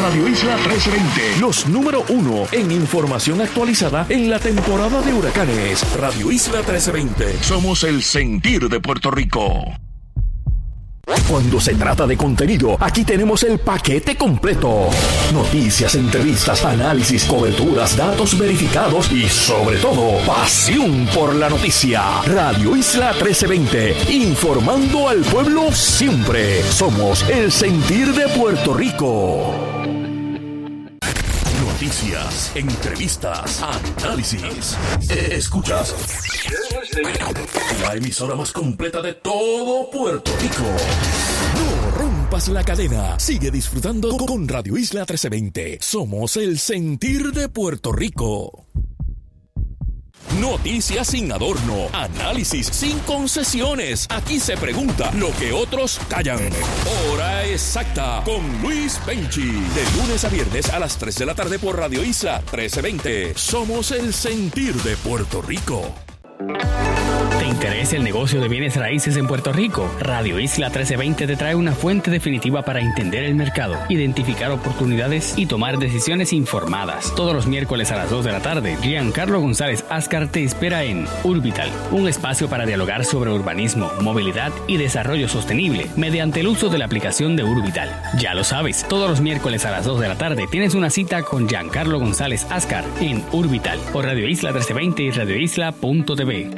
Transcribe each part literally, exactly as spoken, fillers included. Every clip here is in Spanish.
Radio Isla trece veinte, los número uno en información actualizada en la temporada de huracanes. Radio Isla trece veinte, somos el sentir de Puerto Rico. Cuando se trata de contenido, aquí tenemos el paquete completo. Noticias, entrevistas, análisis, coberturas, datos verificados y, sobre todo, pasión por la noticia. Radio Isla trece veinte, informando al pueblo siempre. Somos el sentir de Puerto Rico. Noticias, entrevistas, análisis. Escuchas la emisora más completa de todo Puerto Rico. No rompas la cadena. Sigue disfrutando con Radio Isla trece veinte. Somos el sentir de Puerto Rico. Noticias sin adorno, análisis sin concesiones. Aquí se pregunta lo que otros callan. Hora exacta con Luis Penchi. De lunes a viernes a las tres de la tarde por Radio Isla trece veinte. Somos el sentir de Puerto Rico. ¿Te interesa el negocio de bienes raíces en Puerto Rico? Radio Isla trece veinte te trae una fuente definitiva para entender el mercado, identificar oportunidades y tomar decisiones informadas. Todos los miércoles a las dos de la tarde, Giancarlo González Ascar te espera en Urbital, un espacio para dialogar sobre urbanismo, movilidad y desarrollo sostenible mediante el uso de la aplicación de Urbital. Ya lo sabes, todos los miércoles a las dos de la tarde tienes una cita con Giancarlo González Ascar en Urbital por Radio Isla trece veinte y radio isla punto t v.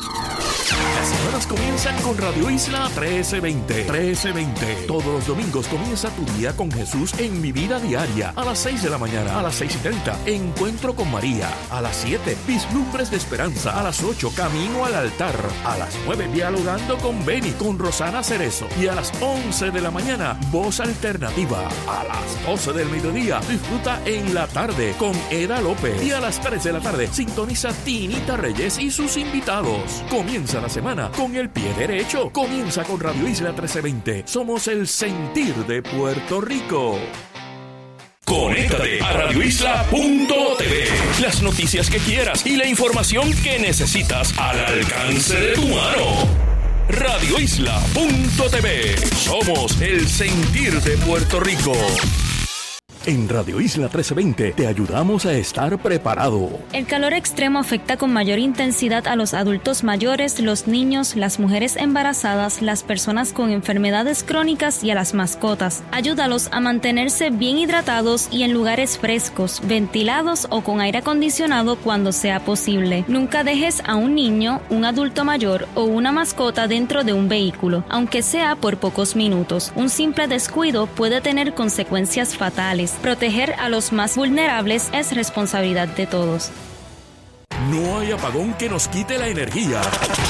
Las semanas comienzan con Radio Isla trece veinte. trece veinte. Todos los domingos comienza tu día con Jesús en Mi Vida Diaria. A las seis de la mañana, a las seis y treinta, Encuentro con María. A las siete, Vislumbres de Esperanza. A las ocho, Camino al Altar. A las nueve, Dialogando con Beni, con Rosana Cerezo. Y a las once de la mañana, Voz Alternativa. A las doce del mediodía, disfruta En la Tarde con Eda López. Y a las tres de la tarde, sintoniza Tinita Reyes y sus invitados. Comienza la semana con el pie derecho. Comienza con Radio Isla trece veinte. Somos el sentir de Puerto Rico. Conéctate a radio isla punto t v. Las noticias que quieras y la información que necesitas al alcance de tu mano. radio isla punto t v. Somos el sentir de Puerto Rico. En Radio Isla trece veinte te ayudamos a estar preparado. El calor extremo afecta con mayor intensidad a los adultos mayores, los niños, las mujeres embarazadas, las personas con enfermedades crónicas y a las mascotas. Ayúdalos a mantenerse bien hidratados y en lugares frescos, ventilados o con aire acondicionado cuando sea posible. Nunca dejes a un niño, un adulto mayor o una mascota dentro de un vehículo, aunque sea por pocos minutos. Un simple descuido puede tener consecuencias fatales. Proteger a los más vulnerables es responsabilidad de todos. No hay apagón que nos quite la energía.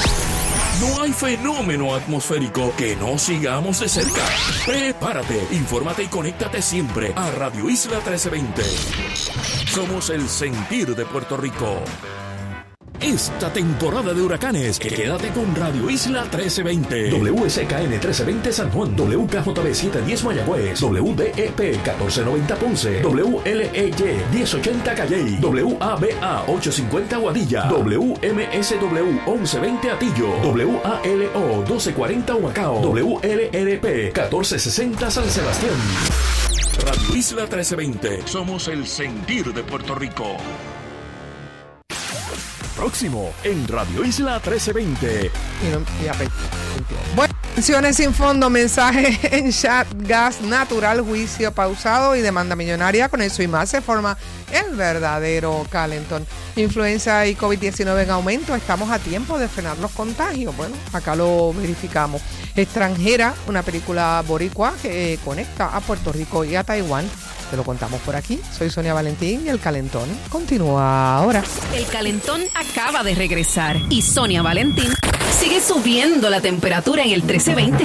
No hay fenómeno atmosférico que no sigamos de cerca. Prepárate, infórmate y conéctate siempre a Radio Isla trece veinte. Somos el sentir de Puerto Rico. Esta temporada de huracanes, quédate con Radio Isla trece veinte. W S K N trece veinte San Juan, W K J B setecientos diez Mayagüez, W D E P catorce noventa Ponce, W L E Y diez ochenta Calley, W A B A ochocientos cincuenta Guadilla, W M S W once veinte Atillo, W A L O doce cuarenta Humacao, W L R P catorce sesenta San Sebastián. Radio Isla trece veinte. Somos el sentir de Puerto Rico. Próximo en Radio Isla trece veinte. Y no, y ape- bueno, pensiones sin fondo, mensaje en chat, gas natural, juicio pausado y demanda millonaria. Con eso y más se forma el verdadero calentón. Influenza y COVID diecinueve en aumento. Estamos a tiempo de frenar los contagios. Bueno, acá lo verificamos. Extranjera, una película boricua que eh, conecta a Puerto Rico y a Taiwán. Te lo contamos por aquí. Soy Sonia Valentín y el calentón continúa ahora. El calentón acaba de regresar y Sonia Valentín sigue subiendo la temperatura en el trece veinte.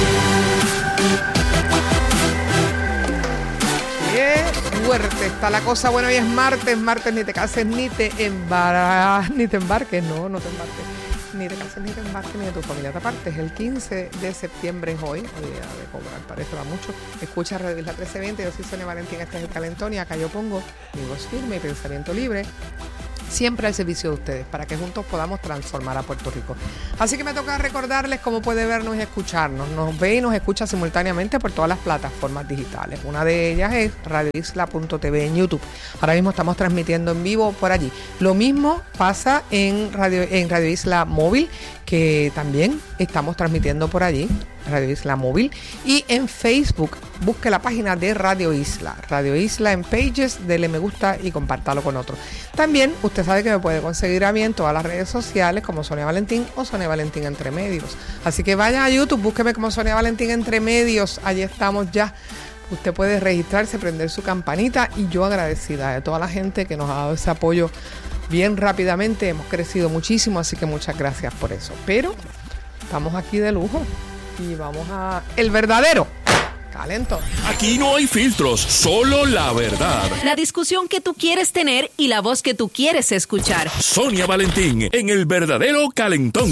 Qué fuerte está la cosa. Bueno, hoy es martes, martes ni te cases ni te embarques, ni te embarques, no, no te embarques. Ni te cases, ni te embarques, ni de tu familia te apartes. El quince de septiembre es hoy, hoy día de cobrar, parece va mucho. Escucha Radio Isla trece veinte, yo soy Sonia Valentín, este es el calentón y acá yo pongo mi voz firme y pensamiento libre. siempre al servicio de ustedes, para que juntos podamos transformar a Puerto Rico. Así que me toca recordarles cómo puede vernos y escucharnos. Nos ve y nos escucha simultáneamente por todas las plataformas digitales. Una de ellas es radio isla punto t v en YouTube. Ahora mismo estamos transmitiendo en vivo por allí. Lo mismo pasa en Radio, en Radio Isla Móvil, que también estamos transmitiendo por allí, Radio Isla Móvil, y en Facebook busque la página de Radio Isla, Radio Isla en Pages, dele me gusta y compártalo con otros. También usted sabe que me puede conseguir a mí en todas las redes sociales como Sonia Valentín o Sonia Valentín Entre Medios. Así que vaya a YouTube, búsqueme como Sonia Valentín Entre Medios, allí estamos ya. Usted puede registrarse, prender su campanita, y yo agradecida de toda la gente que nos ha dado ese apoyo bien rápidamente. Hemos crecido muchísimo, así que muchas gracias por eso. Pero estamos aquí de lujo y vamos a el verdadero calentón. Aquí no hay filtros, solo la verdad. La discusión que tú quieres tener y la voz que tú quieres escuchar. Sonia Valentín en el verdadero calentón.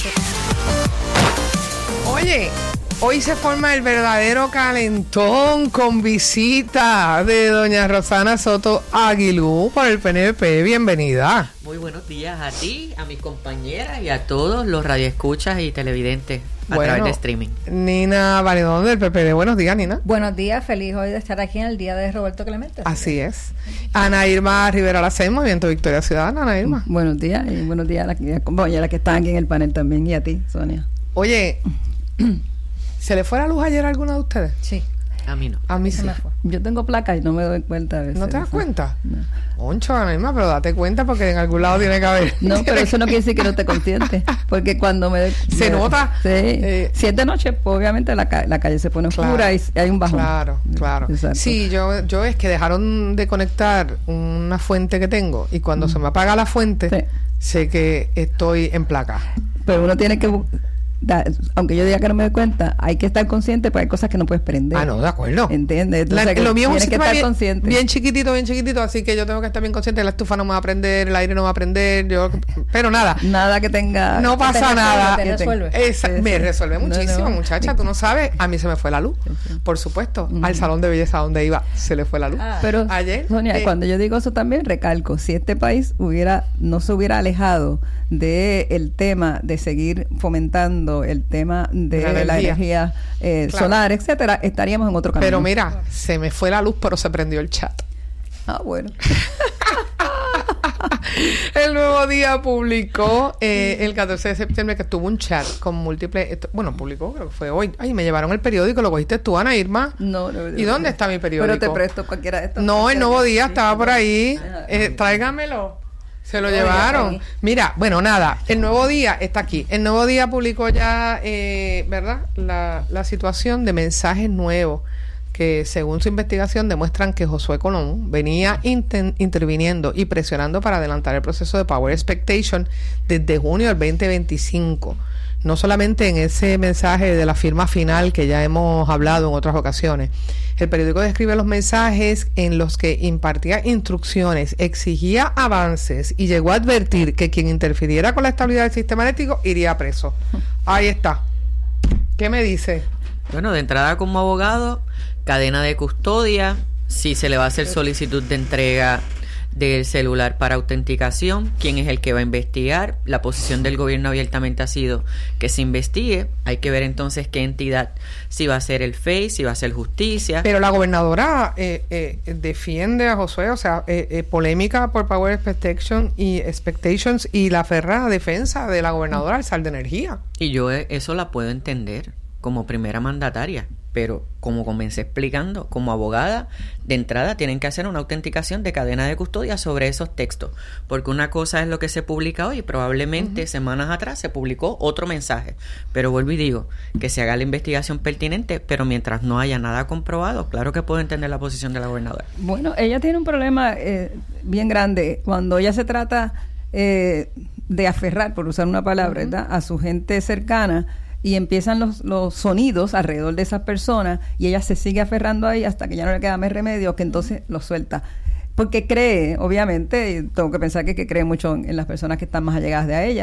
Oye, hoy se forma el verdadero calentón con visita de doña Rosana Soto Aguilú por el P N P. Bienvenida. Muy buenos días a ti, a mis compañeras y a todos los radioescuchas y televidentes a bueno, través de streaming. Nina Valedón del P P D. Buenos días, Nina. Buenos días, feliz hoy de estar aquí en el día de Roberto Clemente. Así es. Ana Irma Rivera Lacey, Movimiento Victoria Ciudadana. Ana Irma. Buenos días y buenos días a las compañeras que están aquí en el panel también, y a ti, Sonia. Oye, ¿se le fue la luz ayer a alguna de ustedes? Sí. A mí no. A mí sí. Yo tengo placa y no me doy cuenta a veces. ¿No te das eso. cuenta? No. Oncho, Ana Irma, pero date cuenta porque en algún lado tiene que haber. No, pero eso no quiere decir que no te consciente, porque cuando me... Se me, nota. Sí. Eh, si es de noche, pues obviamente la, ca- la calle se pone oscura, claro, y hay un bajón. Claro, claro. Exacto. Sí, yo, yo es que dejaron de conectar una fuente que tengo y cuando mm. se me apaga la fuente, sí. sé que estoy en placa. Pero uno tiene que... Da, aunque yo diga que no me doy cuenta, hay que estar consciente porque hay cosas que no puedes prender. Ah, no, de acuerdo. ¿Entiendes? Entonces, la, lo mío es que estar bien, consciente. Bien chiquitito, bien chiquitito, así que yo tengo que estar bien consciente. La estufa no me va a prender, el aire no me va a prender, yo, pero nada. Nada que tenga... No pasa te nada. Resuelve, te resuelve. Esa, sí, me sí. resuelve muchísimo, no, no. muchacha. Tú no sabes, a mí se me fue la luz. Sí, sí. Por supuesto, uh-huh. al salón de belleza donde iba, se le fue la luz. Ah, pero, ayer, Sonia, eh, cuando yo digo eso también recalco, si este país hubiera no se hubiera alejado de el tema de seguir fomentando el tema de la energía, la energía eh, claro. solar, etcétera, estaríamos en otro camino. Pero mira, se me fue la luz, pero se prendió el chat. Ah, bueno. El Nuevo Día publicó eh, el catorce de septiembre que tuvo un chat con múltiples... Esto, bueno, publicó, creo que fue hoy. Ay, me llevaron el periódico, ¿lo cogiste tú, Ana Irma? No, no, no. ¿Y dónde está mi periódico? Pero te presto cualquiera de estos. No, el Nuevo Día estaba por ahí. Eh, tráigamelo. Se lo llevaron. Mira, bueno, nada, el Nuevo Día está aquí. El Nuevo Día publicó ya, eh, ¿verdad? La, la situación de mensajes nuevos que, según su investigación, demuestran que Josué Colón venía inter- interviniendo y presionando para adelantar el proceso de Power Expectation desde junio del veinte veinticinco. No solamente en ese mensaje de la firma final que ya hemos hablado en otras ocasiones. El periódico describe los mensajes en los que impartía instrucciones, exigía avances y llegó a advertir que quien interfiriera con la estabilidad del sistema eléctrico iría preso. Ahí está. ¿Qué me dice? Bueno, de entrada como abogado, cadena de custodia, si se le va a hacer solicitud de entrega del celular para autenticación, quién es el que va a investigar. La posición del gobierno abiertamente ha sido que se investigue. Hay que ver entonces qué entidad, si va a ser el F E I, si va a ser Justicia. Pero la gobernadora eh, eh, defiende a Josué, o sea, eh, eh, polémica por Power Expectation y Expectations y la ferrada defensa de la gobernadora al sal de energía. Y yo eso la puedo entender como primera mandataria, pero como comencé explicando, como abogada, de entrada tienen que hacer una autenticación de cadena de custodia sobre esos textos, porque una cosa es lo que se publica hoy, probablemente uh-huh. semanas atrás se publicó otro mensaje, pero vuelvo y digo, que se haga la investigación pertinente, pero mientras no haya nada comprobado, claro que puedo entender la posición de la gobernadora. Bueno, ella tiene un problema eh, bien grande, cuando ella se trata eh, de aferrar, por usar una palabra, uh-huh. ¿verdad?, a su gente cercana, y empiezan los, los sonidos alrededor de esas personas y ella se sigue aferrando ahí hasta que ya no le queda más remedio, que entonces lo suelta. Porque cree, obviamente, y tengo que pensar que, que cree mucho en, en las personas que están más allegadas de a ella,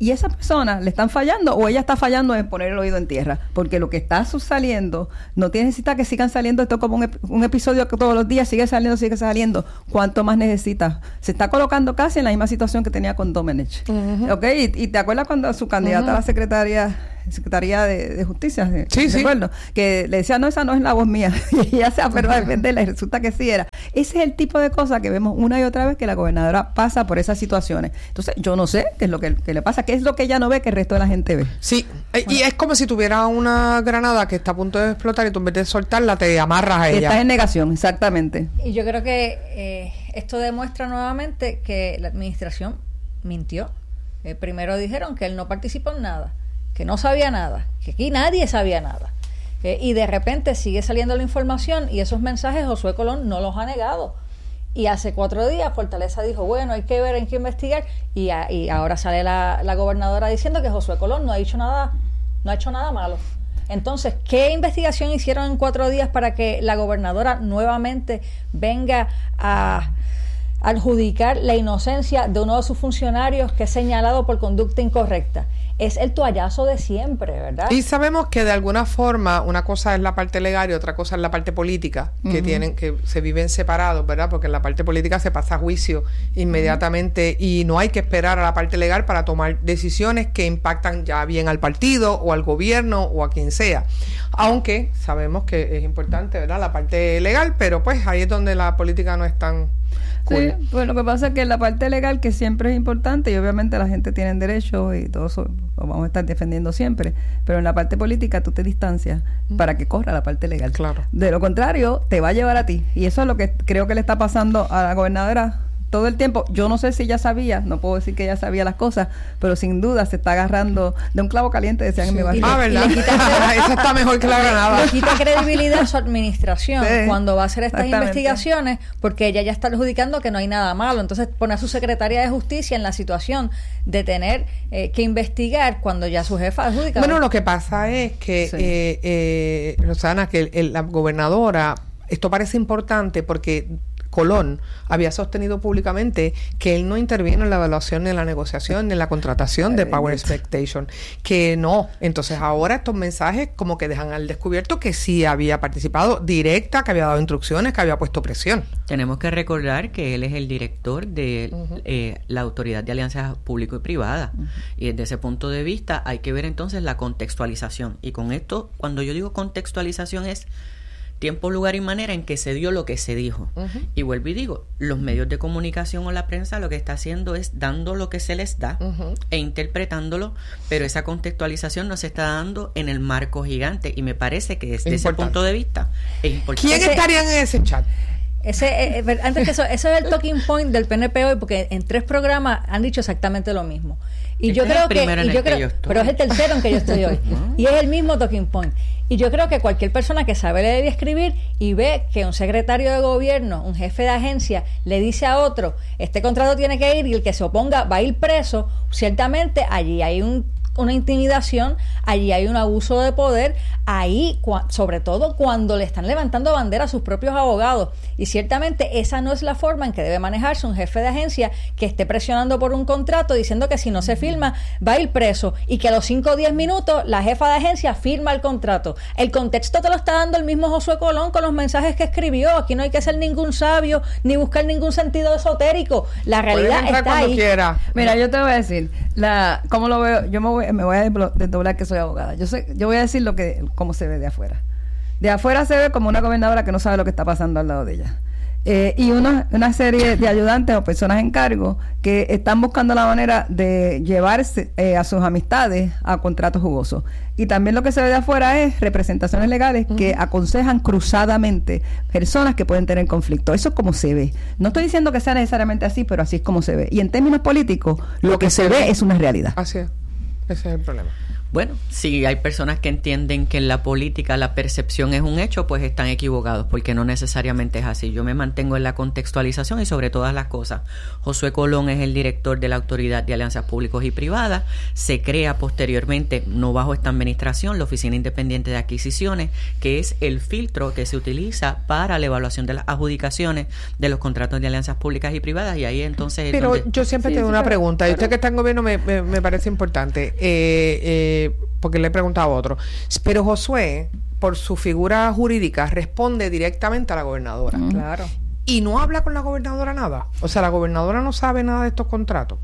y esa persona le están fallando o ella está fallando en poner el oído en tierra, porque lo que está saliendo no tiene necesita que sigan saliendo esto como un, ep- un episodio que todos los días sigue saliendo, sigue saliendo. ¿Cuánto más necesita? Se está colocando casi en la misma situación que tenía con Domenech. Uh-huh. ¿Ok? Y, y te acuerdas cuando su candidata uh-huh. a la secretaría Secretaría de, de Justicia, sí, sí. recuerdo, que le decía, no, esa no es la voz mía, y ella se aferró a defenderla y resulta que sí era. Ese es el tipo de cosas que vemos una y otra vez que la gobernadora pasa por esas situaciones. Entonces, yo no sé qué es lo que, que le pasa, qué es lo que ella no ve que el resto de la gente ve. Sí, bueno. Y es como si tuviera una granada que está a punto de explotar y tú en vez de soltarla te amarras a ella. Estás en negación, exactamente. Y yo creo que eh, esto demuestra nuevamente que la administración mintió. Eh, primero dijeron que él no participó en nada, que no sabía nada, que aquí nadie sabía nada. Eh, y de repente sigue saliendo la información y esos mensajes Josué Colón no los ha negado. Y hace cuatro días Fortaleza dijo, bueno, hay que ver, hay que investigar. Y, a, y ahora sale la, la gobernadora diciendo que Josué Colón no ha dicho nada, no ha hecho nada malo. Entonces, ¿qué investigación hicieron en cuatro días para que la gobernadora nuevamente venga a adjudicar la inocencia de uno de sus funcionarios que es señalado por conducta incorrecta? Es el toallazo de siempre, ¿verdad? Y sabemos que de alguna forma una cosa es la parte legal y otra cosa es la parte política, que uh-huh. tienen que se viven separados, ¿verdad? Porque en la parte política se pasa a juicio inmediatamente uh-huh. y no hay que esperar a la parte legal para tomar decisiones que impactan ya bien al partido o al gobierno o a quien sea. Aunque sabemos que es importante, ¿verdad? La parte legal, pero pues ahí es donde la política no es tan cool. Sí, pues lo que pasa es que la parte legal, que siempre es importante, y obviamente la gente tiene derechos y todo eso lo vamos a estar defendiendo siempre, pero en la parte política tú te distancias mm. para que corra la parte legal. Claro. De lo contrario, te va a llevar a ti. Y eso es lo que creo que le está pasando a la gobernadora todo el tiempo. Yo no sé si ella sabía, no puedo decir que ella sabía las cosas, pero sin duda se está agarrando de un clavo caliente, decían sí. en mi barrio. Ah, ¿verdad? Esa está mejor que la granada. Le quita credibilidad a su administración sí, cuando va a hacer estas investigaciones, porque ella ya está adjudicando que no hay nada malo. Entonces pone a su secretaria de Justicia en la situación de tener eh, que investigar cuando ya su jefa adjudica. Bueno, lo que pasa es que, sí. eh, eh, Rosana, que el, el, la gobernadora, esto parece importante porque Colón había sostenido públicamente que él no intervino en la evaluación, ni en la negociación, ni en la contratación de Power Expectation, que no. Entonces ahora estos mensajes como que dejan al descubierto que sí había participado directa, que había dado instrucciones, que había puesto presión. Tenemos que recordar que él es el director de uh-huh. eh, la Autoridad de Alianzas Público y Privada, uh-huh. y desde ese punto de vista hay que ver entonces la contextualización. Y con esto, cuando yo digo contextualización, es tiempo, lugar y manera en que se dio lo que se dijo. Uh-huh. Y vuelvo y digo, los medios de comunicación o la prensa lo que está haciendo es dando lo que se les da uh-huh. e interpretándolo, pero esa contextualización no se está dando en el marco gigante, y me parece que desde ese punto de vista es importante. ¿Quién estaría en ese chat? Ese, eh, antes que eso, ese es el talking point del P N P hoy, porque en tres programas han dicho exactamente lo mismo. Y este yo creo que, y yo creo, que pero es el tercero en que yo estoy hoy. Y es el mismo talking point. Y yo creo que cualquier persona que sabe leer y escribir y ve que un secretario de gobierno, un jefe de agencia, le dice a otro, este contrato tiene que ir y el que se oponga va a ir preso, ciertamente allí hay un una intimidación, allí hay un abuso de poder, ahí cua- sobre todo cuando le están levantando bandera a sus propios abogados, y ciertamente esa no es la forma en que debe manejarse un jefe de agencia que esté presionando por un contrato diciendo que si no se firma va a ir preso, y que a los cinco o diez minutos la jefa de agencia firma el contrato. El contexto te lo está dando el mismo Josué Colón con los mensajes que escribió. Aquí no hay que ser ningún sabio ni buscar ningún sentido esotérico, la realidad está ahí. Quiera. Mira, yo te voy a decir la cómo lo veo. Yo me voy me voy a desdoblar que soy abogada. Yo sé, yo voy a decir lo que cómo se ve de afuera. De afuera se ve como una gobernadora que no sabe lo que está pasando al lado de ella. Eh, y una, una serie de ayudantes o personas en cargo que están buscando la manera de llevarse eh, a sus amistades a contratos jugosos. Y también lo que se ve de afuera es representaciones legales uh-huh. que aconsejan cruzadamente personas que pueden tener conflicto. Eso es como se ve. No estoy diciendo que sea necesariamente así, pero así es como se ve. Y en términos políticos, lo, lo que, que se ve, ve es una realidad. Así es. Ese es el problema. Bueno, si hay personas que entienden que en la política la percepción es un hecho, pues están equivocados, porque no necesariamente es así. Yo me mantengo en la contextualización y sobre todas las cosas. Josué Colón es el director de la Autoridad de Alianzas Públicas y Privadas. Se crea posteriormente, no bajo esta administración, la Oficina Independiente de Adquisiciones, que es el filtro que se utiliza para la evaluación de las adjudicaciones de los contratos de alianzas públicas y privadas, y ahí entonces... Pero donde... yo siempre sí, tengo sí, una pero, pregunta, y usted pero, que está en gobierno me, me, me parece importante, eh, eh, porque le he preguntado a otro, pero Josué, por su figura jurídica, responde directamente a la gobernadora. Uh-huh. Claro. Y no habla con la gobernadora nada. O sea, la gobernadora no sabe nada de estos contratos.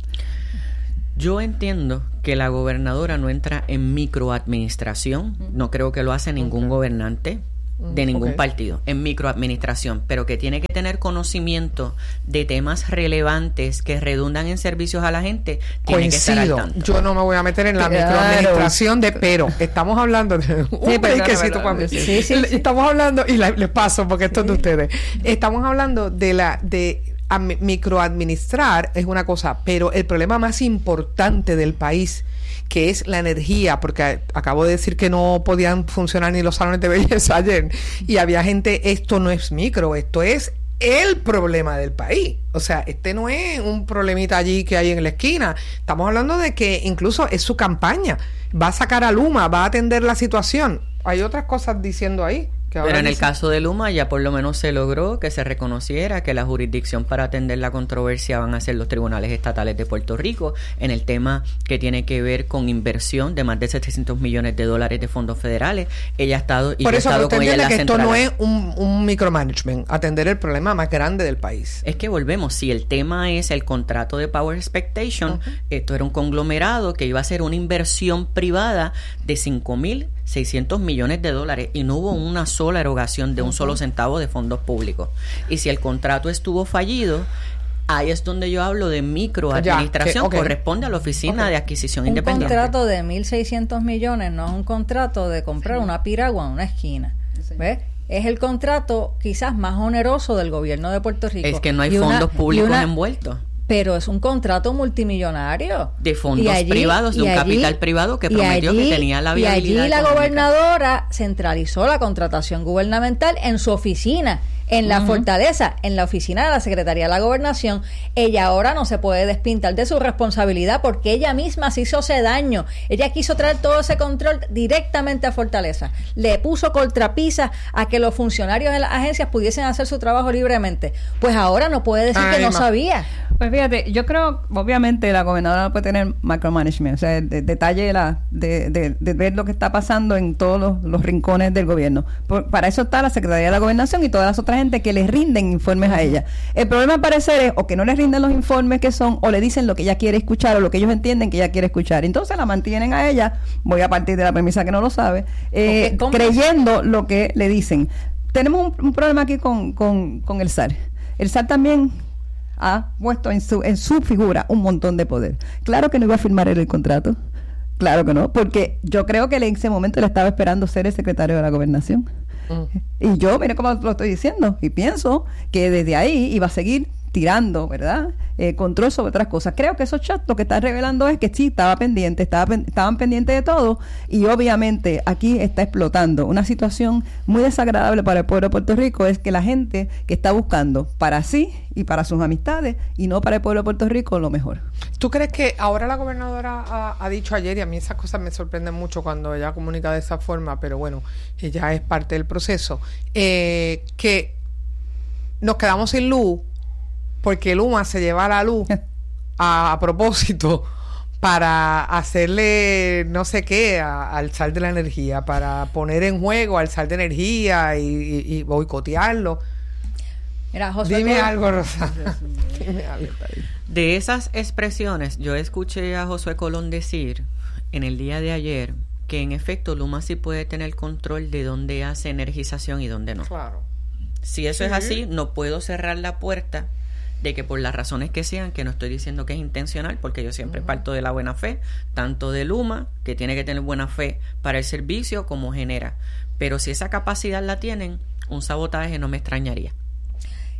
Yo entiendo que la gobernadora no entra en microadministración, uh-huh. no creo que lo hace ningún okay. gobernante de ningún okay. partido, en microadministración, pero que tiene que tener conocimiento de temas relevantes que redundan en servicios a la gente, tiene Coincido. que estar al tanto. Yo no me voy a meter en la claro. microadministración de, pero estamos hablando de un sí, brequecito cuando sí, sí, sí. estamos hablando, y la, les paso porque esto sí. es de ustedes, estamos hablando de la de a, microadministrar es una cosa, pero el problema más importante del país, que es la energía, porque acabo de decir que no podían funcionar ni los salones de belleza ayer, y había gente, esto no es micro, esto es el problema del país. O sea, este no es un problemita allí que hay en la esquina. Estamos hablando de que incluso es su campaña. Va a sacar a Luma, va a atender la situación. Hay otras cosas diciendo ahí. Pero en el caso de Luma ya por lo menos se logró que se reconociera que la jurisdicción para atender la controversia van a ser los tribunales estatales de Puerto Rico en el tema que tiene que ver con inversión de más de setecientos millones de dólares de fondos federales. Ella ha estado y por yo eso he estado usted con ella en la entiende que esto central. no es un, un micromanagement, atender el problema más grande del país. Es que volvemos, si el tema es el contrato de Power Expectation, uh-huh. esto era un conglomerado que iba a ser una inversión privada de cinco mil seiscientos millones de dólares y no hubo una sola erogación de un solo centavo de fondos públicos. Y si el contrato estuvo fallido, ahí es donde yo hablo de microadministración, okay. corresponde a la Oficina okay. de Adquisición un Independiente. Un contrato de mil seiscientos millones no es un contrato de comprar sí. una piragua en una esquina. Sí. ¿Ves? Es el contrato quizás más oneroso del gobierno de Puerto Rico. Es que no hay y fondos una, públicos una, envueltos. Pero es un contrato multimillonario. De fondos allí, privados, de un allí, capital privado que prometió allí, que tenía la viabilidad Y allí la económica. gobernadora centralizó la contratación gubernamental en su oficina, en la uh-huh. Fortaleza, en la oficina de la Secretaría de la Gobernación. Ella ahora no se puede despintar de su responsabilidad porque ella misma se hizo ese daño. Ella quiso traer todo ese control directamente a Fortaleza. Le puso contrapisas a que los funcionarios de las agencias pudiesen hacer su trabajo libremente. Pues ahora no puede decir Ay, que no ma. sabía. Pues fíjate, yo creo, obviamente, la gobernadora no puede tener micromanagement, o sea, el, el detalle de, la, de, de, de ver lo que está pasando en todos los, los rincones del gobierno. Por, para eso está la Secretaría de la Gobernación y todas las otras gente que les rinden informes a ella. El problema al parecer es o que no les rinden los informes que son, o le dicen lo que ella quiere escuchar o lo que ellos entienden que ella quiere escuchar. Entonces la mantienen a ella, voy a partir de la premisa que no lo sabe, eh, creyendo lo que le dicen. Tenemos un, un problema aquí con, con, con el S A R. El S A R también ha puesto en su, en su figura un montón de poder. Claro que no iba a firmar él el contrato. Claro que no, porque yo creo que en ese momento le estaba esperando ser el secretario de la Gobernación. Uh-huh. Y yo, mire cómo lo estoy diciendo, y pienso que desde ahí iba a seguir tirando, ¿verdad? Eh, control sobre otras cosas. Creo que esos chats lo que están revelando es que sí, estaba pendiente, estaba, estaban pendientes de todo, y obviamente aquí está explotando una situación muy desagradable para el pueblo de Puerto Rico, es que la gente que está buscando para sí y para sus amistades, y no para el pueblo de Puerto Rico, lo mejor. ¿Tú crees que ahora la gobernadora ha, ha dicho ayer, y a mí esas cosas me sorprenden mucho cuando ella comunica de esa forma, pero bueno, ella es parte del proceso, eh, que nos quedamos sin luz porque Luma se lleva la luz a, a propósito para hacerle no sé qué a, al S A R de la energía, para poner en juego al S A R de energía y, y, y boicotearlo? Mira, Josué, Dime tú... algo, Rosana. Dime algo. De esas expresiones, yo escuché a Josué Colón decir en el día de ayer que en efecto Luma sí puede tener control de dónde hace energización y dónde no. Claro. Si eso sí. es así, no puedo cerrar la puerta de que por las razones que sean, que no estoy diciendo que es intencional, porque yo siempre uh-huh. parto de la buena fe, tanto de Luma, que tiene que tener buena fe para el servicio, como genera. Pero si esa capacidad la tienen, un sabotaje no me extrañaría.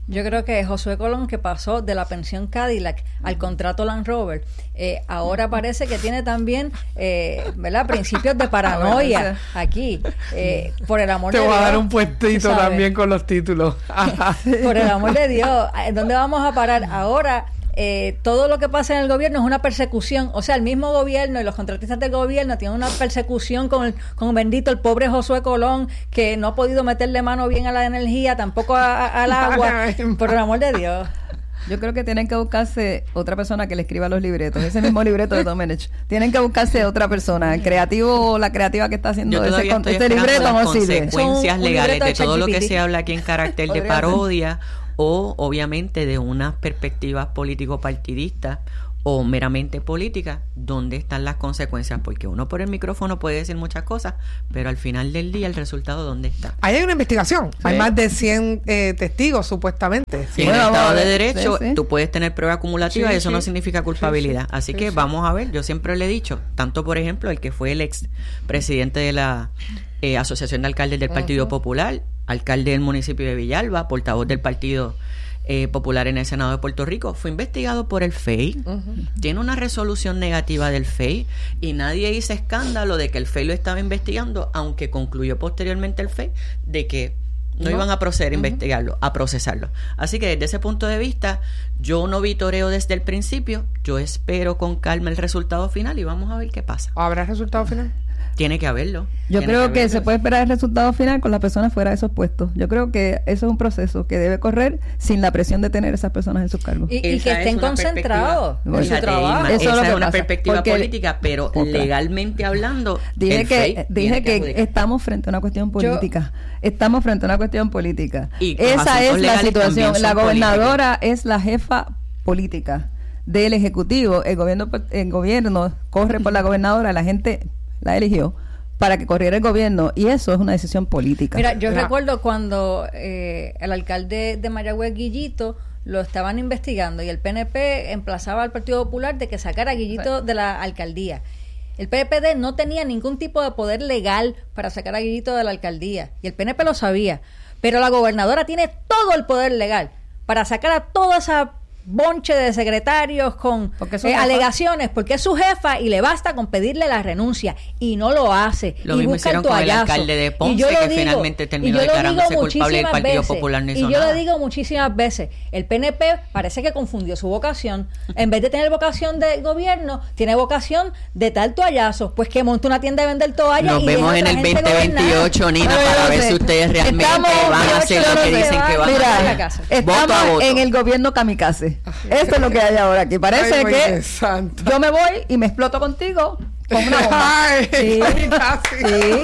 Yo creo que Josué Colón, que pasó de la pensión Cadillac al contrato Land Rover, eh, ahora parece que tiene también, eh, ¿verdad?, principios de paranoia aquí. Eh, por el amor Te de voy Dios. a dar un puestito también con los títulos. Por el amor de Dios, ¿dónde vamos a parar? Ahora, eh, todo lo que pasa en el gobierno es una persecución. O sea, el mismo gobierno y los contratistas del gobierno tienen una persecución con el, con bendito el pobre Josué Colón, que no ha podido meterle mano bien a la energía, tampoco a, a, al agua. Por el amor de Dios. Yo creo que tienen que buscarse otra persona que le escriba los libretos, ese mismo libreto de Domenech. Tienen que buscarse otra persona, el creativo o la creativa que está haciendo ese, ese libreto no sirve. Consecuencias legales de todo lo que se habla aquí en carácter de parodia o obviamente de unas perspectivas político-partidistas o meramente políticas, ¿dónde están las consecuencias? Porque uno por el micrófono puede decir muchas cosas, pero al final del día el resultado ¿dónde está? Ahí hay una investigación, sí. Hay más de cien eh, testigos supuestamente. Sí, bueno, en el Estado de Derecho sí, sí. tú puedes tener prueba acumulativa sí, y eso sí. no significa culpabilidad. Sí, sí. Así sí, que sí. vamos a ver, yo siempre le he dicho, tanto por ejemplo el que fue el ex presidente de la eh, Asociación de Alcaldes del Partido uh-huh. Popular, alcalde del municipio de Villalba, portavoz del Partido Eh, Popular en el Senado de Puerto Rico, fue investigado por el F E I, uh-huh. tiene una resolución negativa del F E I y nadie hizo escándalo de que el F E I lo estaba investigando, aunque concluyó posteriormente el F E I de que no, no. iban a proceder a uh-huh. investigarlo, a procesarlo. Así que desde ese punto de vista, yo no vitoreo desde el principio, yo espero con calma el resultado final y vamos a ver qué pasa. ¿Habrá resultado final? Tiene que haberlo. Yo creo que, que se puede esperar el resultado final con las personas fuera de esos puestos. Yo creo que eso es un proceso que debe correr sin la presión de tener esas personas en sus cargos. Y, y que estén concentrados en su trabajo. Esa eso es, es una pasa. perspectiva Porque política, pero otra. legalmente hablando, dije que dije que, que estamos frente a una cuestión política. Yo, estamos frente a una cuestión política. Y esa es la situación. La gobernadora políticos. es la jefa política del Ejecutivo. El gobierno, el gobierno corre por la gobernadora, la gente la eligió para que corriera el gobierno y eso es una decisión política. Mira, yo Mira. recuerdo cuando eh, el alcalde de Mayagüez, Guillito, lo estaban investigando y el P N P emplazaba al Partido Popular de que sacara a Guillito de la alcaldía. El P P D no tenía ningún tipo de poder legal para sacar a Guillito de la alcaldía y el P N P lo sabía, pero la gobernadora tiene todo el poder legal para sacar a toda esa bonche de secretarios con eh, alegaciones porque es su jefa y le basta con pedirle la renuncia y no lo hace. Lo y mismo hicieron con el alcalde de Ponce que digo, finalmente terminó declarándose culpable del Partido veces, Popular. No hizo y yo nada. lo digo muchísimas veces, el P N P parece que confundió su vocación. En vez de tener vocación de gobierno, tiene vocación de tal toallazo, pues que monte una tienda de vender toallas. Nos y vemos en el veinte veintiocho, Nina, Pero para ver sé. si ustedes realmente estamos, van a hacer lo que dicen que van Mira, a hacer. la casa. Estamos voto a voto. en el gobierno kamikaze. Eso es lo que hay ahora aquí. Parece Ay, que santo. yo me voy y me exploto contigo con una bomba. Ay, sí. ay, casi. Sí.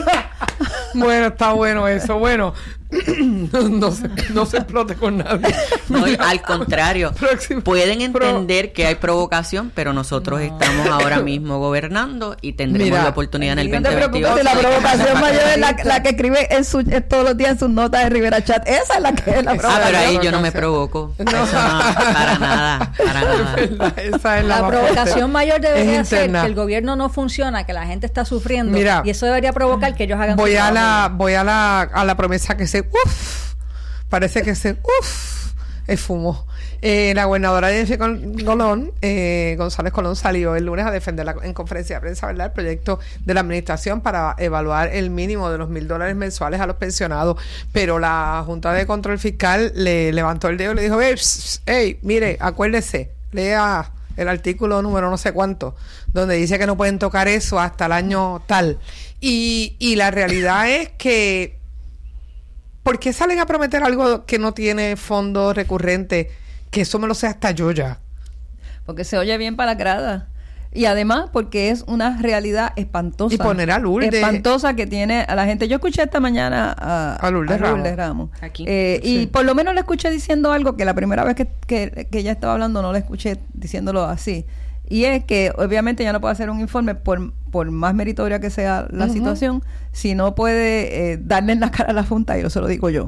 Bueno, está bueno eso. Bueno, no, no, se, no se explote con nadie. No, al contrario, Próximo. pueden entender Pro. que hay provocación, pero nosotros no. estamos ahora mismo gobernando y tendremos Mira, la oportunidad en el veinte veintiocho. La provocación mayor es la, la que escribe en su, en todos los días en sus notas de Rivera Chat. Esa es la que es la provocación. Ah, pero ahí yo no me provoco. No. Eso no, para nada, para nada. Es verdad, esa es la la provocación fuerte. mayor debería es ser interna. que el gobierno no funciona, que la gente está sufriendo. Mira, y eso debería provocar que ellos hagan voy su a la trabajo. Voy a la, a la promesa que se... Uf, parece que se... Uf, es fumo. Eh, la gobernadora de Colón, eh, González Colón, salió el lunes a defender la, en conferencia de prensa, ¿verdad?, el proyecto de la administración para evaluar el mínimo de los mil dólares mensuales a los pensionados, pero la Junta de Control Fiscal le levantó el dedo y le dijo, hey, mire, acuérdese, lea el artículo número no sé cuánto, donde dice que no pueden tocar eso hasta el año tal. Y, y la realidad es que ¿por qué salen a prometer algo que no tiene fondo recurrente? Que eso me lo sé hasta yo ya. Porque se oye bien para la grada. Y además porque es una realidad espantosa. Y poner a Lourdes. Espantosa que tiene a la gente. Yo escuché esta mañana a, a Lourdes, a Lourdes Ramos. Ramos. Aquí. Eh, sí. Y por lo menos le escuché diciendo algo que la primera vez que, que, que ella estaba hablando no la escuché diciéndolo así. Y es que obviamente ya no puede hacer un informe por, por más meritoria que sea la uh-huh. situación, si no puede eh, darle en la cara a la Junta, y eso lo digo yo.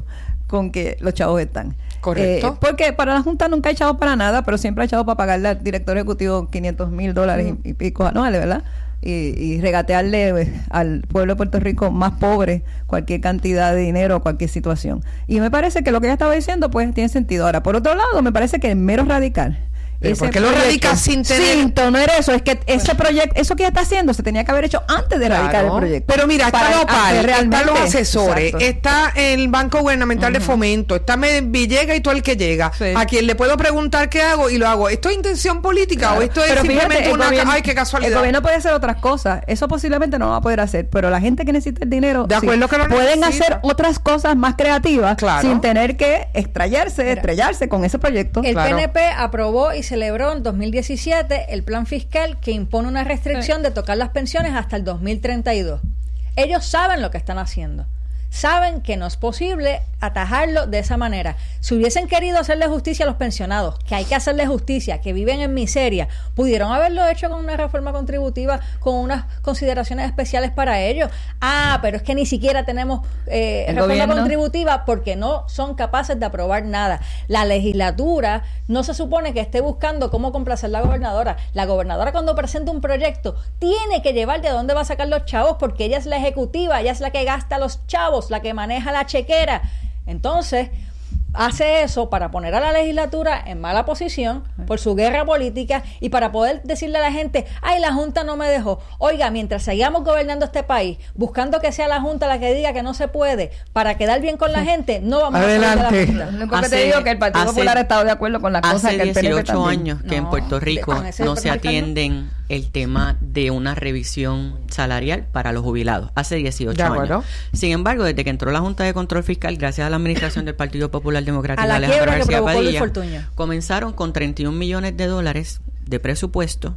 con que los chavos están. Correcto. Eh, porque para la Junta nunca hay chavos para nada, pero siempre hay chavos para pagarle al director ejecutivo quinientos mil dólares mm. y, y pico anuales, ¿verdad? Y, y regatearle al pueblo de Puerto Rico más pobre cualquier cantidad de dinero o cualquier situación. Y me parece que lo que ella estaba diciendo pues tiene sentido. Ahora, por otro lado, me parece que el mero radical, ¿Pero ¿por qué lo radica sin tener? Sin tener eso, es que ese proyecto, eso que ella está haciendo se tenía que haber hecho antes de claro. radicar el proyecto. Pero mira, está Nopal, están los asesores, exacto. está el Banco Gubernamental uh-huh. de Fomento, está Villegas y todo el que llega, sí. a quien le puedo preguntar qué hago y lo hago. ¿Esto es intención política claro. o esto es pero simplemente fíjate, una... Gobierno, ay, qué casualidad. El gobierno puede hacer otras cosas, eso posiblemente no lo va a poder hacer, pero la gente que necesita el dinero de acuerdo sí, que lo pueden necesita. hacer otras cosas más creativas claro. sin tener que estrellarse, mira, estrellarse con ese proyecto. El claro. P N P aprobó y celebró en dos mil diecisiete el plan fiscal que impone una restricción sí. de tocar las pensiones hasta el dos mil treinta y dos. Ellos saben lo que están haciendo. Saben que no es posible atajarlo de esa manera. Si hubiesen querido hacerle justicia a los pensionados, que hay que hacerle justicia, que viven en miseria, pudieron haberlo hecho con una reforma contributiva, con unas consideraciones especiales para ellos. Ah, pero es que ni siquiera tenemos eh, reforma gobierno? contributiva porque no son capaces de aprobar nada. La legislatura no se supone que esté buscando cómo complacer a la gobernadora. La gobernadora cuando presenta un proyecto tiene que llevar de dónde va a sacar los chavos porque ella es la ejecutiva, ella es la que gasta los chavos, la que maneja la chequera. Entonces hace eso para poner a la legislatura en mala posición por su guerra política y para poder decirle a la gente, ay, la Junta no me dejó. Oiga, mientras sigamos gobernando este país, buscando que sea la Junta la que diga que no se puede para quedar bien con la gente, no vamos Adelante. a salir de la Junta. Lo que te digo que el Partido hace, Popular ha estado de acuerdo con la cosa que el P N P dieciocho también. años que no, en Puerto Rico no se atienden no. el tema de una revisión salarial para los jubilados. Hace dieciocho años. Sin embargo, desde que entró la Junta de Control Fiscal, gracias a la administración del Partido Popular Democrático de Alejandro García Padilla, comenzaron con treinta y un millones de dólares de presupuesto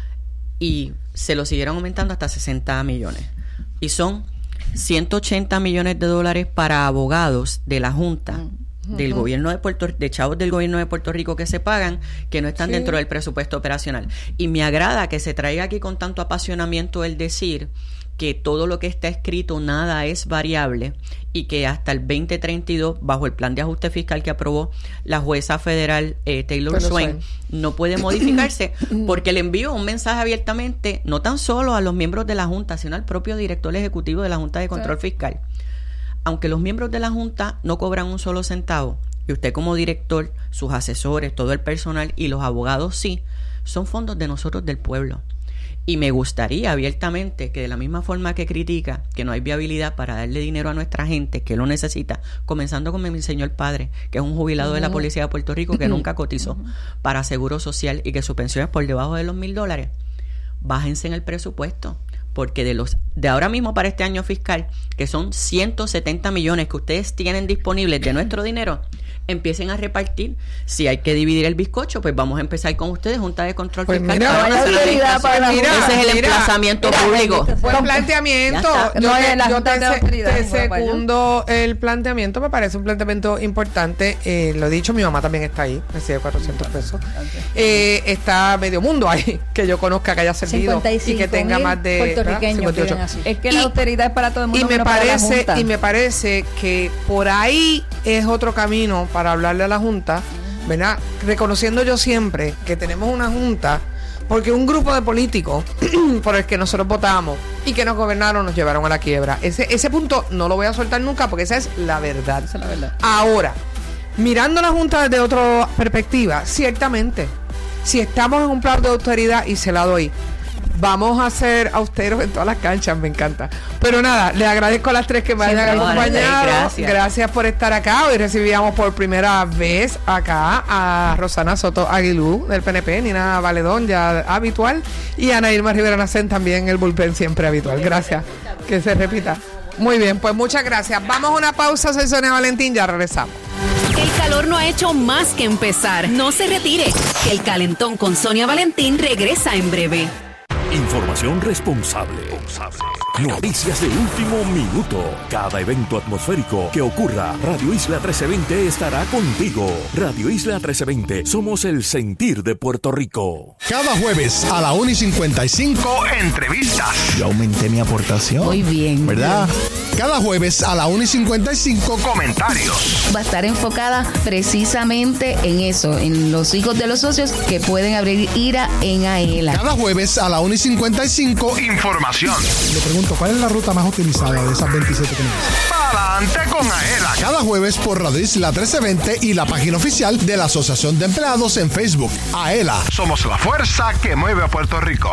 y se lo siguieron aumentando hasta sesenta millones. Y son ciento ochenta millones de dólares para abogados de la Junta. Uh-huh. Del gobierno de Puerto de chavos del gobierno de Puerto Rico que se pagan, que no están sí. dentro del presupuesto operacional. Y me agrada que se traiga aquí con tanto apasionamiento el decir que todo lo que está escrito nada es variable y que hasta el veinte treinta y dos, bajo el plan de ajuste fiscal que aprobó la jueza federal eh, Taylor Pero Swain, Swain, no puede modificarse porque le envió un mensaje abiertamente, no tan solo a los miembros de la Junta, sino al propio director ejecutivo de la Junta de Control sí. Fiscal. Aunque los miembros de la Junta no cobran un solo centavo, y usted como director, sus asesores, todo el personal y los abogados sí, son fondos de nosotros del pueblo. Y me gustaría abiertamente que de la misma forma que critica que no hay viabilidad para darle dinero a nuestra gente que lo necesita, comenzando con mi señor padre, que es un jubilado uh-huh. de la Policía de Puerto Rico que nunca cotizó uh-huh. para seguro social y que su pensión es por debajo de los mil dólares, bájense en el presupuesto. Porque de los de ahora mismo para este año fiscal, que son ciento setenta millones que ustedes tienen disponibles de nuestro dinero, empiecen a repartir. Si hay que dividir el bizcocho, pues vamos a empezar con ustedes, Junta de Control pues Fiscal. Mira, para mira, para mira, ese es el mira, emplazamiento mira, público. Buen planteamiento. Yo, no te, la yo te, te, te segundo el planteamiento, me parece un planteamiento importante. Eh, lo he dicho, mi mamá también está ahí, recibe cuatrocientos pesos. Eh, está medio mundo ahí, que yo conozca, que haya servido y que tenga más de puertorriqueños. Es que y, la austeridad es para todo el mundo. Y me parece, y me parece que por ahí es otro camino para hablarle a la Junta, ¿verdad? Reconociendo yo siempre que tenemos una Junta porque un grupo de políticos por el que nosotros votamos y que nos gobernaron nos llevaron a la quiebra. Ese, ese punto no lo voy a soltar nunca porque esa es la verdad. Esa es la verdad. Ahora, mirando la Junta desde otra perspectiva, ciertamente, si estamos en un plan de austeridad, y se la doy, vamos a ser austeros en todas las canchas, me encanta. Pero nada, les agradezco a las tres que me Siempre hayan acompañado. Gracias. Gracias por estar acá. Hoy recibíamos por primera vez acá a Rosana Soto Aguilú del P N P, Nina Valedón, ya habitual, y Ana Irma Rivera Nacén, también el bullpen siempre habitual. Gracias. Que se repita. Muy bien, pues muchas gracias. Vamos a una pausa, soy Sonia Valentín, ya regresamos. El calor no ha hecho más que empezar. No se retire. El Calentón con Sonia Valentín regresa en breve. Información responsable, responsable. Noticias de último minuto. Cada evento atmosférico que ocurra, Radio Isla trece veinte estará contigo. Radio Isla trece veinte, somos el sentir de Puerto Rico. Cada jueves a la una y cincuenta y cinco, entrevistas. Yo aumenté mi aportación. Muy bien. ¿Verdad? Cada jueves a la una y cincuenta y cinco, comentarios. Va a estar enfocada precisamente en eso, en los hijos de los socios que pueden abrir I R A en AELA. Cada jueves a la una y cincuenta y cinco, información. Le pregunto, ¿cuál es la ruta más utilizada de esas veintisiete que me dicen? Adelante con AELA. Cada jueves por Radio Isla trece veinte y la página oficial de la Asociación de Empleados en Facebook. AELA. Somos la fuerza que mueve a Puerto Rico.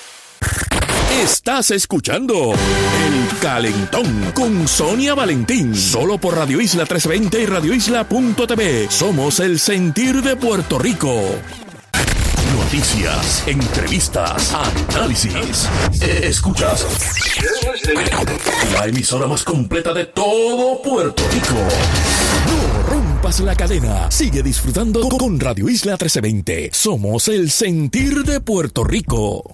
Estás escuchando El Calentón con Sonia Valentín. Solo por Radio Isla trescientos veinte y radio isla punto t v. Somos el sentir de Puerto Rico. Noticias, entrevistas, análisis. Escuchas la emisora más completa de todo Puerto Rico. No rompas la cadena. Sigue disfrutando con Radio Isla trescientos veinte. Somos el sentir de Puerto Rico.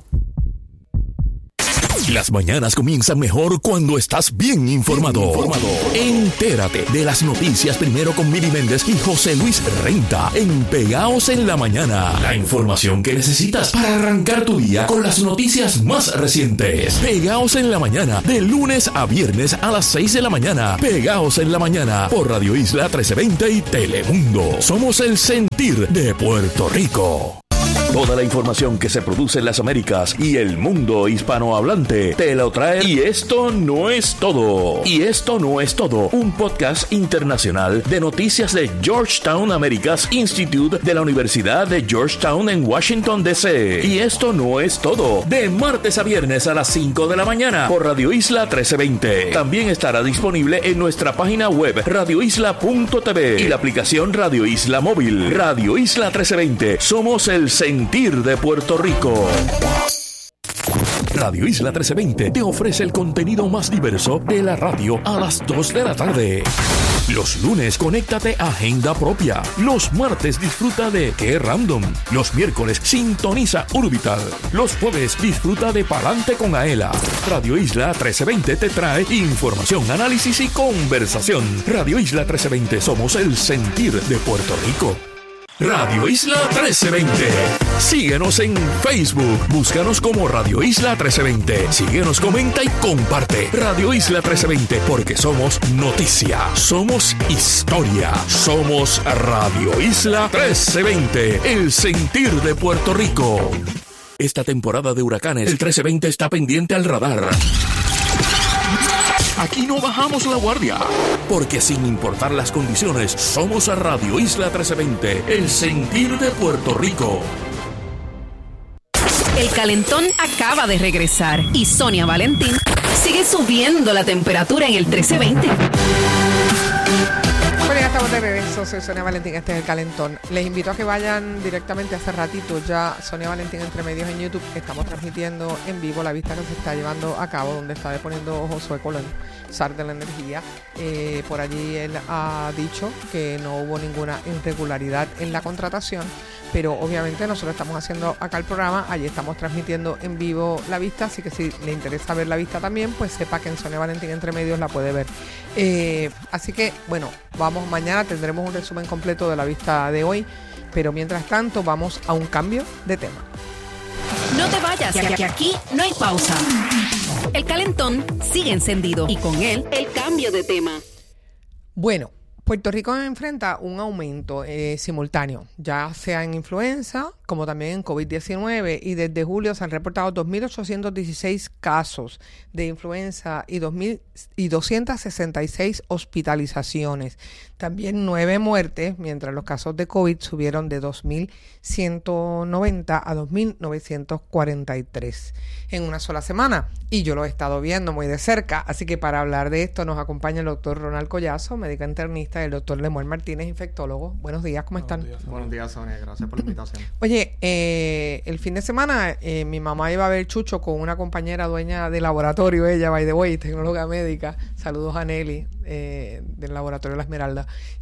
Las mañanas comienzan mejor cuando estás bien informado. Bien informado. Entérate de las noticias primero con Mili Méndez y José Luis Renta en Pegaos en la Mañana. La información que necesitas para arrancar tu día con las noticias más recientes. Pegaos en la Mañana, de lunes a viernes a las seis de la mañana. Pegaos en la Mañana por Radio Isla trescientos veinte y Telemundo. Somos el sentir de Puerto Rico. Toda la información que se produce en las Américas y el mundo hispanohablante te lo trae. Y esto no es todo. Y esto no es todo. Un podcast internacional de noticias de Georgetown Americas Institute de la Universidad de Georgetown en Washington, D C Y esto no es todo. De martes a viernes a las cinco de la mañana por Radio Isla trescientos veinte. También estará disponible en nuestra página web radio isla punto t v y la aplicación Radio Isla Móvil. Radio Isla trescientos veinte. Somos el sentir de Puerto Rico. Radio Isla trescientos veinte te ofrece el contenido más diverso de la radio a las dos de la tarde. Los lunes, conéctate a Agenda Propia. Los martes, disfruta de Qué Random. Los miércoles, sintoniza Urbital. Los jueves, disfruta de Palante con Aela. Radio Isla trescientos veinte te trae información, análisis y conversación. Radio Isla trescientos veinte, somos el sentir de Puerto Rico. Radio Isla trescientos veinte. Síguenos en Facebook. Búscanos como Radio Isla trescientos veinte. Síguenos, comenta y comparte. Radio Isla trescientos veinte, porque somos noticia, somos historia, somos Radio Isla trescientos veinte, el sentir de Puerto Rico. Esta temporada de huracanes, el trescientos veinte está pendiente al radar. Aquí no bajamos la guardia, porque sin importar las condiciones, somos a Radio Isla trescientos veinte, el sentir de Puerto Rico. El calentón acaba de regresar y Sonia Valentín sigue subiendo la temperatura en el trece veinte. Bueno, ya estamos de regreso. Soy Sonia Valentín, este es el calentón. Les invito a que vayan directamente hace ratito ya Sonia Valentín Entre Medios en YouTube. Estamos transmitiendo en vivo la vista que se está llevando a cabo, donde está deponiendo Josué Colón, zar de la energía. Eh, por allí él ha dicho que no hubo ninguna irregularidad en la contratación, pero obviamente nosotros estamos haciendo acá el programa, allí estamos transmitiendo en vivo la vista, así que si le interesa ver la vista también, pues sepa que en Sonia Valentín Entre Medios la puede ver. Eh, así que, bueno, vamos, mañana tendremos un resumen completo de la vista de hoy, pero mientras tanto vamos a un cambio de tema. No te vayas, que, que aquí no hay pausa. El calentón sigue encendido y con él el cambio de tema. Bueno, Puerto Rico enfrenta un aumento eh, simultáneo, ya sea en influenza como también en COVID diecinueve, y desde julio se han reportado dos mil ochocientos dieciséis casos de influenza y, dos mil doscientas sesenta y seis hospitalizaciones. También nueve muertes, mientras los casos de COVID subieron de dos mil ciento noventa a dos mil novecientos cuarenta y tres en una sola semana. Y yo lo he estado viendo muy de cerca, así que para hablar de esto nos acompaña el doctor Ronald Collazo, médico internista, y el doctor Lemuel Martínez, infectólogo. Buenos días, ¿cómo están? Buenos días, Buenos días, Sonia. Gracias por la invitación. Oye, Oye, eh, el fin de semana eh, mi mamá iba a ver Chucho con una compañera dueña de laboratorio, ella, by the way, tecnóloga médica. Saludos a Nelly, eh, del laboratorio La Esmeralda.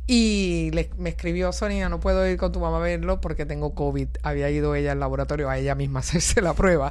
Y le, me escribió: Sonia, no puedo ir con tu mamá a verlo porque tengo COVID. Había ido ella al laboratorio a ella misma a hacerse la prueba.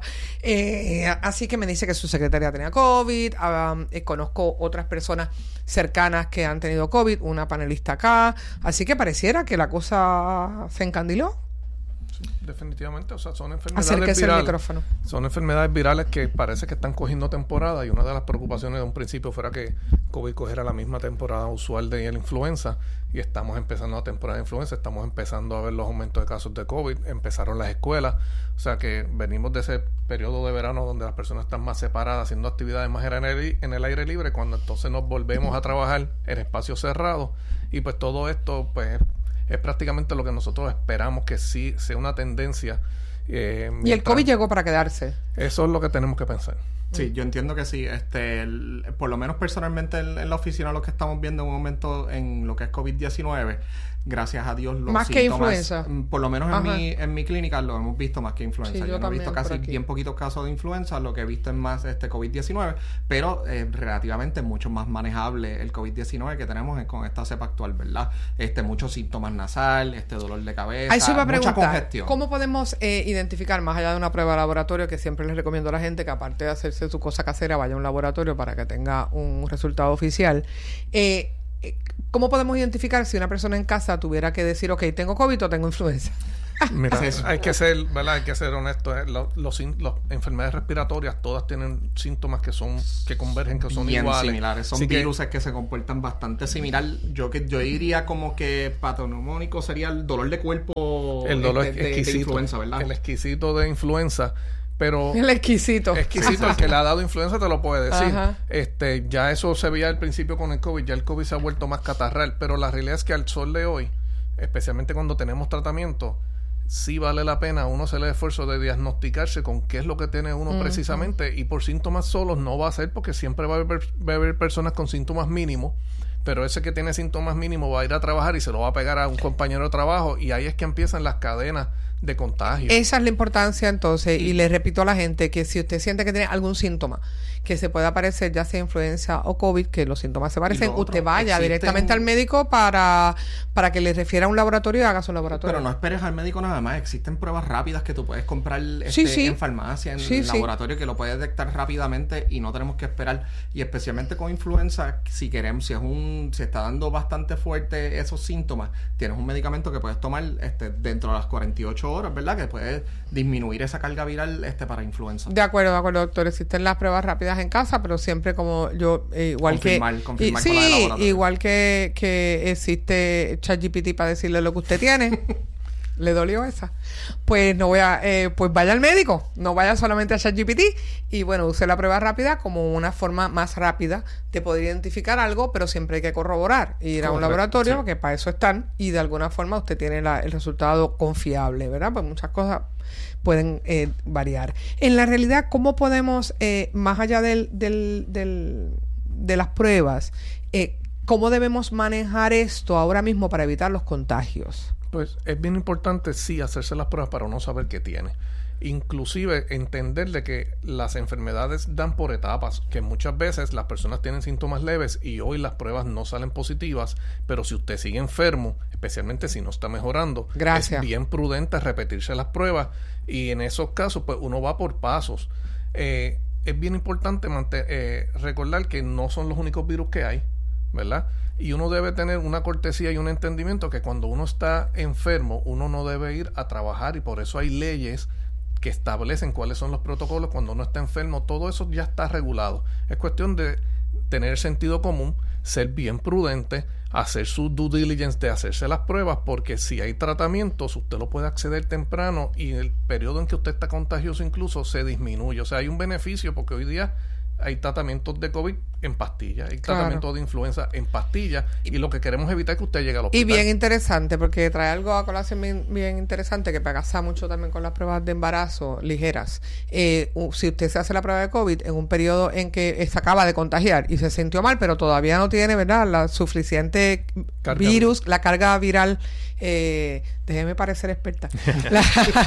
Eh, así que me dice que su secretaria tenía COVID. Um, eh, conozco otras personas cercanas que han tenido COVID, una panelista acá. Así que pareciera que la cosa se encandiló. Definitivamente, o sea, son enfermedades Acérquese virales. El micrófono. Son enfermedades virales que parece que están cogiendo temporada, y una de las preocupaciones de un principio fuera que COVID cogiera la misma temporada usual de la influenza, y estamos empezando la temporada de influenza, estamos empezando a ver los aumentos de casos de COVID, empezaron las escuelas, o sea que venimos de ese periodo de verano donde las personas están más separadas, haciendo actividades más en el, en el aire libre, cuando entonces nos volvemos a trabajar en espacios cerrados, y pues todo esto pues es prácticamente lo que nosotros esperamos que sí sea una tendencia. Eh, y el COVID llegó para quedarse. Eso es lo que tenemos que pensar. Sí, yo entiendo que sí. Este, el, por lo menos personalmente en, en la oficina lo que estamos viendo en un momento en lo que es COVID diecinueve, gracias a Dios los más síntomas, que influenza. Por lo menos en mi, en mi clínica lo hemos visto más que influenza. Sí, yo yo no he visto casi bien poquitos casos de influenza, lo que he visto es más este COVID diecinueve, pero eh, relativamente mucho más manejable el COVID diecinueve que tenemos en, con esta cepa actual, ¿verdad? Este, muchos síntomas nasal, este dolor de cabeza, ahí se iba a mucha preguntar, congestión. ¿cómo podemos eh, identificar, más allá de una prueba de laboratorio, que siempre les recomiendo a la gente que aparte de hacerse su cosa casera, vaya a un laboratorio para que tenga un resultado oficial? Eh, ¿Cómo podemos identificar si una persona en casa tuviera que decir, ok, tengo COVID o tengo influenza? Mira, hay que ser, ¿verdad? Hay que ser honesto. ¿eh? Los, los, los enfermedades respiratorias todas tienen síntomas que son que convergen, que son bien iguales. similares. Son virus que, que se comportan bastante similar. Yo que yo diría como que patoneumónico sería el dolor de cuerpo, el dolor este, exquisito, de, de influenza, ¿verdad? El exquisito de influenza. Pero el exquisito exquisito el que le ha dado influenza te lo puede decir. Ajá. este ya eso se veía al principio con el COVID, ya el COVID se ha vuelto más catarral, pero la realidad es que al sol de hoy, especialmente cuando tenemos tratamiento, sí vale la pena uno hacer el esfuerzo de diagnosticarse con qué es lo que tiene uno uh-huh. precisamente, y por síntomas solos no va a ser, porque siempre va a haber, va a haber personas con síntomas mínimos, pero ese que tiene síntomas mínimos va a ir a trabajar y se lo va a pegar a un compañero de trabajo, y ahí es que empiezan las cadenas de contagio. Esa es la importancia entonces, y, y le repito a la gente que si usted siente que tiene algún síntoma que se pueda parecer, ya sea influenza o COVID, que los síntomas se parecen, usted vaya existen... directamente al médico para, para que le refiera a un laboratorio y haga su laboratorio. Pero no esperes al médico nada más, existen pruebas rápidas que tú puedes comprar este, sí, sí. en farmacia, en sí, el sí. laboratorio, que lo puedes detectar rápidamente y no tenemos que esperar. Y especialmente con influenza, si queremos, si es un, si está dando bastante fuerte esos síntomas, tienes un medicamento que puedes tomar este, dentro de las cuarenta y ocho horas, ¿verdad? Que puede disminuir esa carga viral este para influenza. De acuerdo, de acuerdo, doctor. Existen las pruebas rápidas en casa, pero siempre como yo, eh, igual confirmar, que... Confirmar y, con sí, la igual que, que existe ChatGPT para decirle lo que usted tiene. ¿Le dolió esa? Pues no voy a... Eh, pues vaya al médico. No vaya solamente a ChatGPT. Y bueno, use la prueba rápida como una forma más rápida de poder identificar algo, pero siempre hay que corroborar. Ir Correcto, a un laboratorio, sí. que para eso están, y de alguna forma usted tiene la, el resultado confiable, ¿verdad? Pues muchas cosas pueden eh, variar. En la realidad, ¿cómo podemos, eh, más allá del, del, del, de las pruebas, eh, cómo debemos manejar esto ahora mismo para evitar los contagios? Pues es bien importante, sí, hacerse las pruebas para uno saber qué tiene. Inclusive entender de que las enfermedades dan por etapas, que muchas veces las personas tienen síntomas leves y hoy las pruebas no salen positivas, pero si usted sigue enfermo, especialmente si no está mejorando, Gracias. es bien prudente repetirse las pruebas, y en esos casos pues uno va por pasos. Eh, es bien importante mantener, eh, recordar que no son los únicos virus que hay, ¿verdad? Y uno debe tener una cortesía y un entendimiento que cuando uno está enfermo, uno no debe ir a trabajar, y por eso hay leyes que establecen cuáles son los protocolos cuando uno está enfermo. Todo eso ya está regulado. Es cuestión de tener sentido común, ser bien prudente, hacer su due diligence de hacerse las pruebas, porque si hay tratamientos, usted lo puede acceder temprano y el periodo en que usted está contagioso incluso se disminuye. O sea, hay un beneficio porque hoy día hay tratamientos de COVID en pastillas, hay claro. tratamiento de influenza en pastillas, y lo que queremos evitar es que usted llegue al hospital. Y bien interesante, porque trae algo a colación bien, bien interesante, que pasa mucho también con las pruebas de embarazo ligeras. Eh, si usted se hace la prueba de COVID en un periodo en que se acaba de contagiar y se sintió mal, pero todavía no tiene, ¿verdad?, la suficiente carga virus, viral. la carga viral, eh, déjeme parecer experta, la,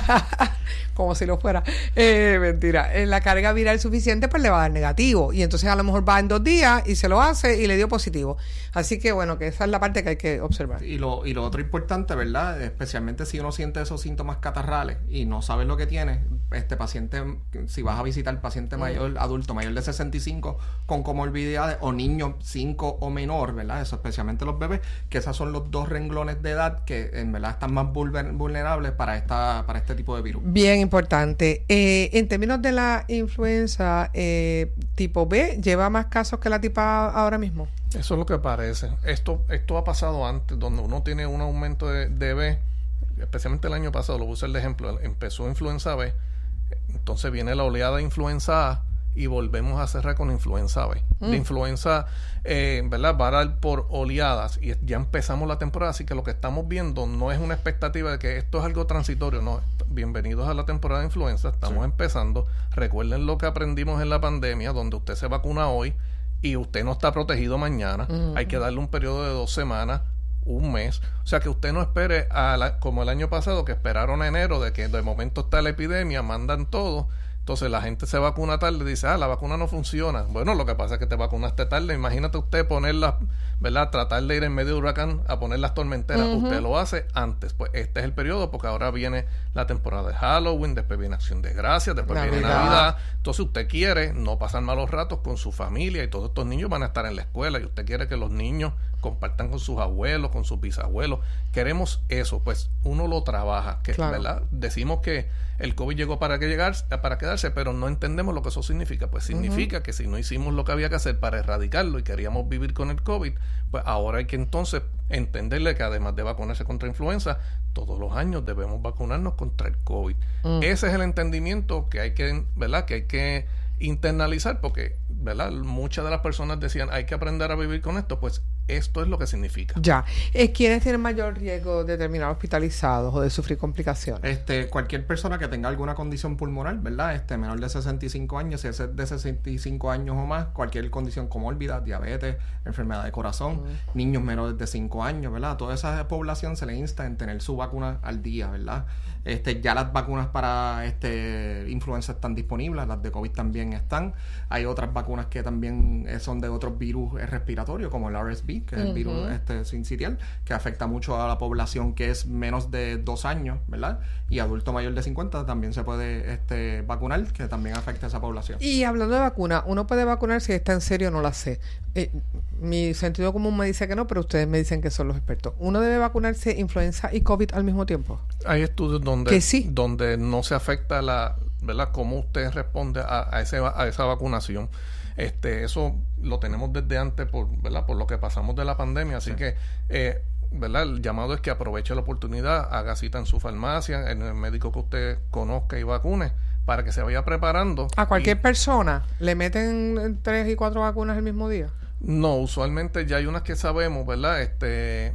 como si lo fuera, eh, mentira, eh, la carga viral suficiente, pues le va a dar negativo, y entonces a lo mejor va en dos días y se lo hace y le dio positivo. Así que bueno, que esa es la parte que hay que observar. Y lo, y lo otro importante, ¿verdad?, especialmente si uno siente esos síntomas catarrales y no sabes lo que tiene, este paciente, si vas a visitar paciente mayor, mm. adulto mayor de sesenta y cinco con comorbilidades, o niños cinco o menor, ¿verdad?, eso especialmente los bebés, que esos son los dos renglones de edad que en verdad están más vulnerables para esta para este tipo de virus. Bien importante. Eh, en términos de la influenza eh, tipo B, ¿lleva más casos que la tipo A ahora mismo? Eso es lo que parece. Esto esto ha pasado antes, donde uno tiene un aumento de, de B, especialmente el año pasado, lo puse el ejemplo, empezó influenza B, entonces viene la oleada de influenza A, y volvemos a cerrar con influenza B. Mm. De influenza, eh, ¿verdad?, va a dar por oleadas, y ya empezamos la temporada, así que lo que estamos viendo no es una expectativa de que esto es algo transitorio, no. Bienvenidos a la temporada de influenza, estamos sí. empezando. Recuerden lo que aprendimos en la pandemia, donde usted se vacuna hoy y usted no está protegido mañana. Mm. Hay que darle un periodo de dos semanas, un mes, o sea que usted no espere a la, como el año pasado, que esperaron a enero, de que de momento está la epidemia, mandan todo. Entonces la gente se vacuna tarde y dice, ah, la vacuna no funciona. Bueno, lo que pasa es que te vacunaste tarde. Imagínate usted ponerlas, ¿verdad?, tratar de ir en medio de huracán a poner las tormenteras. Uh-huh. Usted lo hace antes. Pues este es el periodo, porque ahora viene la temporada de Halloween, después viene Acción de Gracias, después Navidad. viene Navidad. Entonces usted quiere no pasar malos ratos con su familia, y todos estos niños van a estar en la escuela, y usted quiere que los niños compartan con sus abuelos, con sus bisabuelos. Queremos eso, pues uno lo trabaja, que claro. ¿verdad? Decimos que el COVID llegó para que llegar, para quedarse, pero no entendemos lo que eso significa. Pues significa uh-huh. que si no hicimos lo que había que hacer para erradicarlo y queríamos vivir con el COVID, pues ahora hay que entonces entenderle que además de vacunarse contra influenza, todos los años debemos vacunarnos contra el COVID. Uh-huh. Ese es el entendimiento que hay que, ¿verdad?, que hay que internalizar, porque, ¿verdad?, muchas de las personas decían, hay que aprender a vivir con esto. Pues esto es lo que significa. Ya. Eh, ¿Quiénes tienen mayor riesgo de terminar hospitalizados o de sufrir complicaciones? Este, cualquier persona que tenga alguna condición pulmonar, ¿verdad?, este, menor de sesenta y cinco años, si es de sesenta y cinco años o más, cualquier condición comórbida, diabetes, enfermedad de corazón, uh-huh. niños menores de cinco años, ¿verdad?, a toda esa población se le insta en tener su vacuna al día, ¿verdad? Este, ya las vacunas para este influenza están disponibles, las de COVID también están. Hay otras vacunas que también son de otros virus respiratorios, como el R S V, que es uh-huh. el virus este, sincitial, que afecta mucho a la población que es menos de dos años, ¿verdad? Y adulto mayor de cincuenta también se puede este, vacunar, que también afecta a esa población. Y hablando de vacuna, uno puede vacunar si está en serio, no la sé. Eh, mi sentido común me dice que no, pero ustedes me dicen que son los expertos. ¿Uno debe vacunarse influenza y COVID al mismo tiempo? Hay estudios donde, que sí. donde no se afecta la, ¿verdad?, cómo usted responde a, a, ese, a esa vacunación. Este, eso lo tenemos desde antes, por, ¿verdad?, por lo que pasamos de la pandemia. Así sí. que, eh, ¿verdad?, el llamado es que aproveche la oportunidad, haga cita en su farmacia, en el médico que usted conozca y vacune, para que se vaya preparando. ¿A cualquier y, persona le meten tres y cuatro vacunas el mismo día? No, usualmente ya hay unas que sabemos, ¿verdad? Este,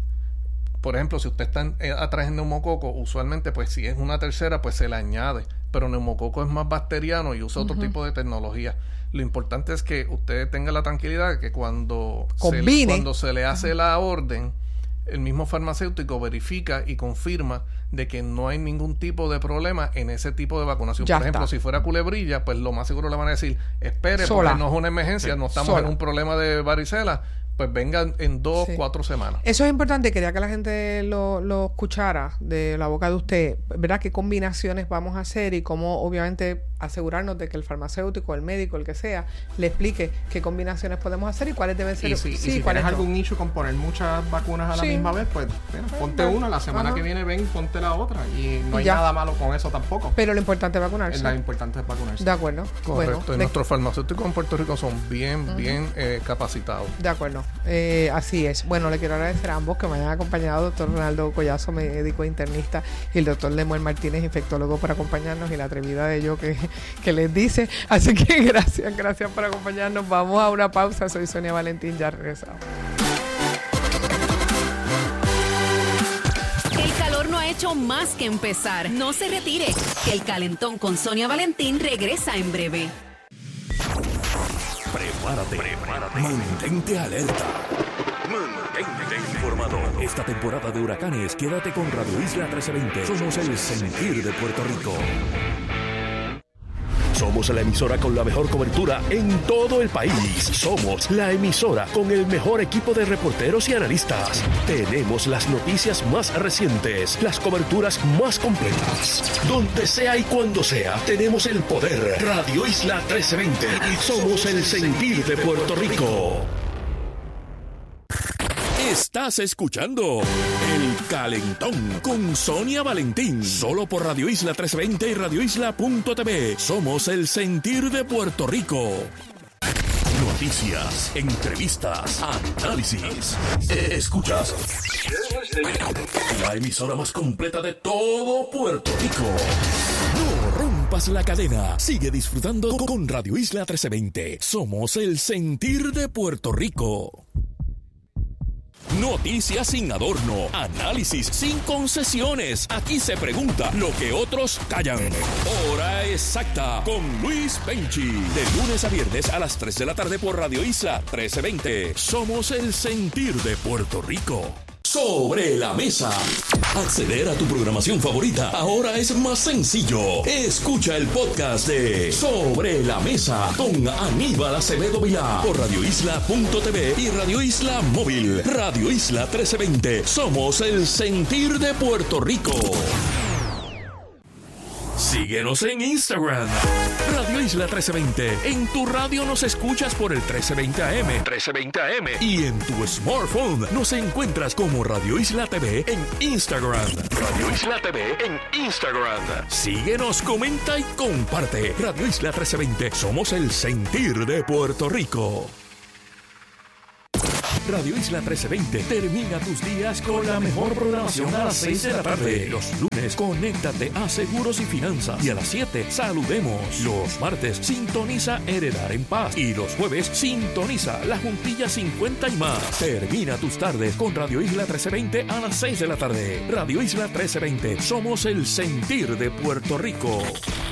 por ejemplo, si usted está en, eh, atrás en neumococo, usualmente, pues si es una tercera, pues se le añade. Pero neumococo es más bacteriano y usa otro uh-huh. tipo de tecnología. Lo importante es que usted tenga la tranquilidad de que cuando, se, cuando se le hace uh-huh. la orden, el mismo farmacéutico verifica y confirma de que no hay ningún tipo de problema en ese tipo de vacunación. Ya Por ejemplo, está. si fuera culebrilla, pues lo más seguro le van a decir, espere, Sola. porque no es una emergencia, sí. no estamos Sola. en un problema de varicela, pues vengan en dos, sí. cuatro semanas. Eso es importante, quería que la gente lo, lo escuchara de la boca de usted, ¿verdad? ¿Qué combinaciones vamos a hacer y cómo, obviamente, asegurarnos de que el farmacéutico, el médico, el que sea, le explique qué combinaciones podemos hacer y cuáles deben ser? Y si, sí, y si tienes algún nicho con poner muchas vacunas a la sí. misma vez, pues mira, ponte una, la semana Ajá. que viene ven, ponte la otra, y no hay ya. nada malo con eso tampoco. Pero lo importante es vacunarse. Lo importante es vacunarse. De acuerdo. Correcto. Bueno, y nuestros farmacéuticos en Puerto Rico son bien, uh-huh. bien eh, capacitados. De acuerdo. Eh, así es. Bueno, le quiero agradecer a ambos que me hayan acompañado, doctor Ronaldo Collazo, médico internista, y el doctor Lemuel Martínez, infectólogo, por acompañarnos, y la atrevida de yo que, que les dice. Así que gracias, gracias por acompañarnos. Vamos a una pausa. Soy Sonia Valentín, ya regresamos. El calor no ha hecho más que empezar. No se retire, que el calentón con Sonia Valentín regresa en breve. Prepárate, prepárate, mantente alerta, mantente informado. Esta temporada de huracanes, quédate con Radio Isla trece veinte. Somos el sentir de Puerto Rico. Somos la emisora con la mejor cobertura en todo el país. Somos la emisora con el mejor equipo de reporteros y analistas. Tenemos las noticias más recientes, las coberturas más completas. Donde sea y cuando sea, tenemos el poder. Radio Isla trece veinte. Somos el sentir de Puerto Rico. Estás escuchando El Calentón con Sonia Valentín, solo por Radio Isla trescientos veinte y radio isla punto t v. Somos el sentir de Puerto Rico. Noticias, entrevistas, análisis. Escuchas la emisora más completa de todo Puerto Rico. No rompas la cadena. Sigue disfrutando con Radio Isla trescientos veinte. Somos el sentir de Puerto Rico. Noticias sin adorno, análisis sin concesiones. Aquí se pregunta lo que otros callan. Hora exacta con Luis Penchi. De lunes a viernes a las tres de la tarde por Radio Isla trece veinte. Somos el sentir de Puerto Rico. Sobre la mesa. Acceder a tu programación favorita ahora es más sencillo. Escucha el podcast de Sobre la Mesa con Aníbal Acevedo Vilá por radio isla punto t v y Radio Isla Móvil. Radio Isla trece veinte. Somos el sentir de Puerto Rico. Síguenos en Instagram, Radio Isla trece veinte. En tu radio nos escuchas por el trece veinte A M, trece veinte A M. Y en tu smartphone nos encuentras como Radio Isla T V en Instagram. Radio Isla T V en Instagram. Síguenos, comenta y comparte. Radio Isla trece veinte. Somos el sentir de Puerto Rico. Radio Isla trece veinte termina tus días con la mejor programación a las seis de la tarde. Los lunes, conéctate a Seguros y Finanzas. Y a las siete, saludemos. Los martes, sintoniza Heredar en Paz. Y los jueves, sintoniza La Juntilla cincuenta y más. Termina tus tardes con Radio Isla trece veinte a las seis de la tarde. Radio Isla trece veinte. Somos el sentir de Puerto Rico.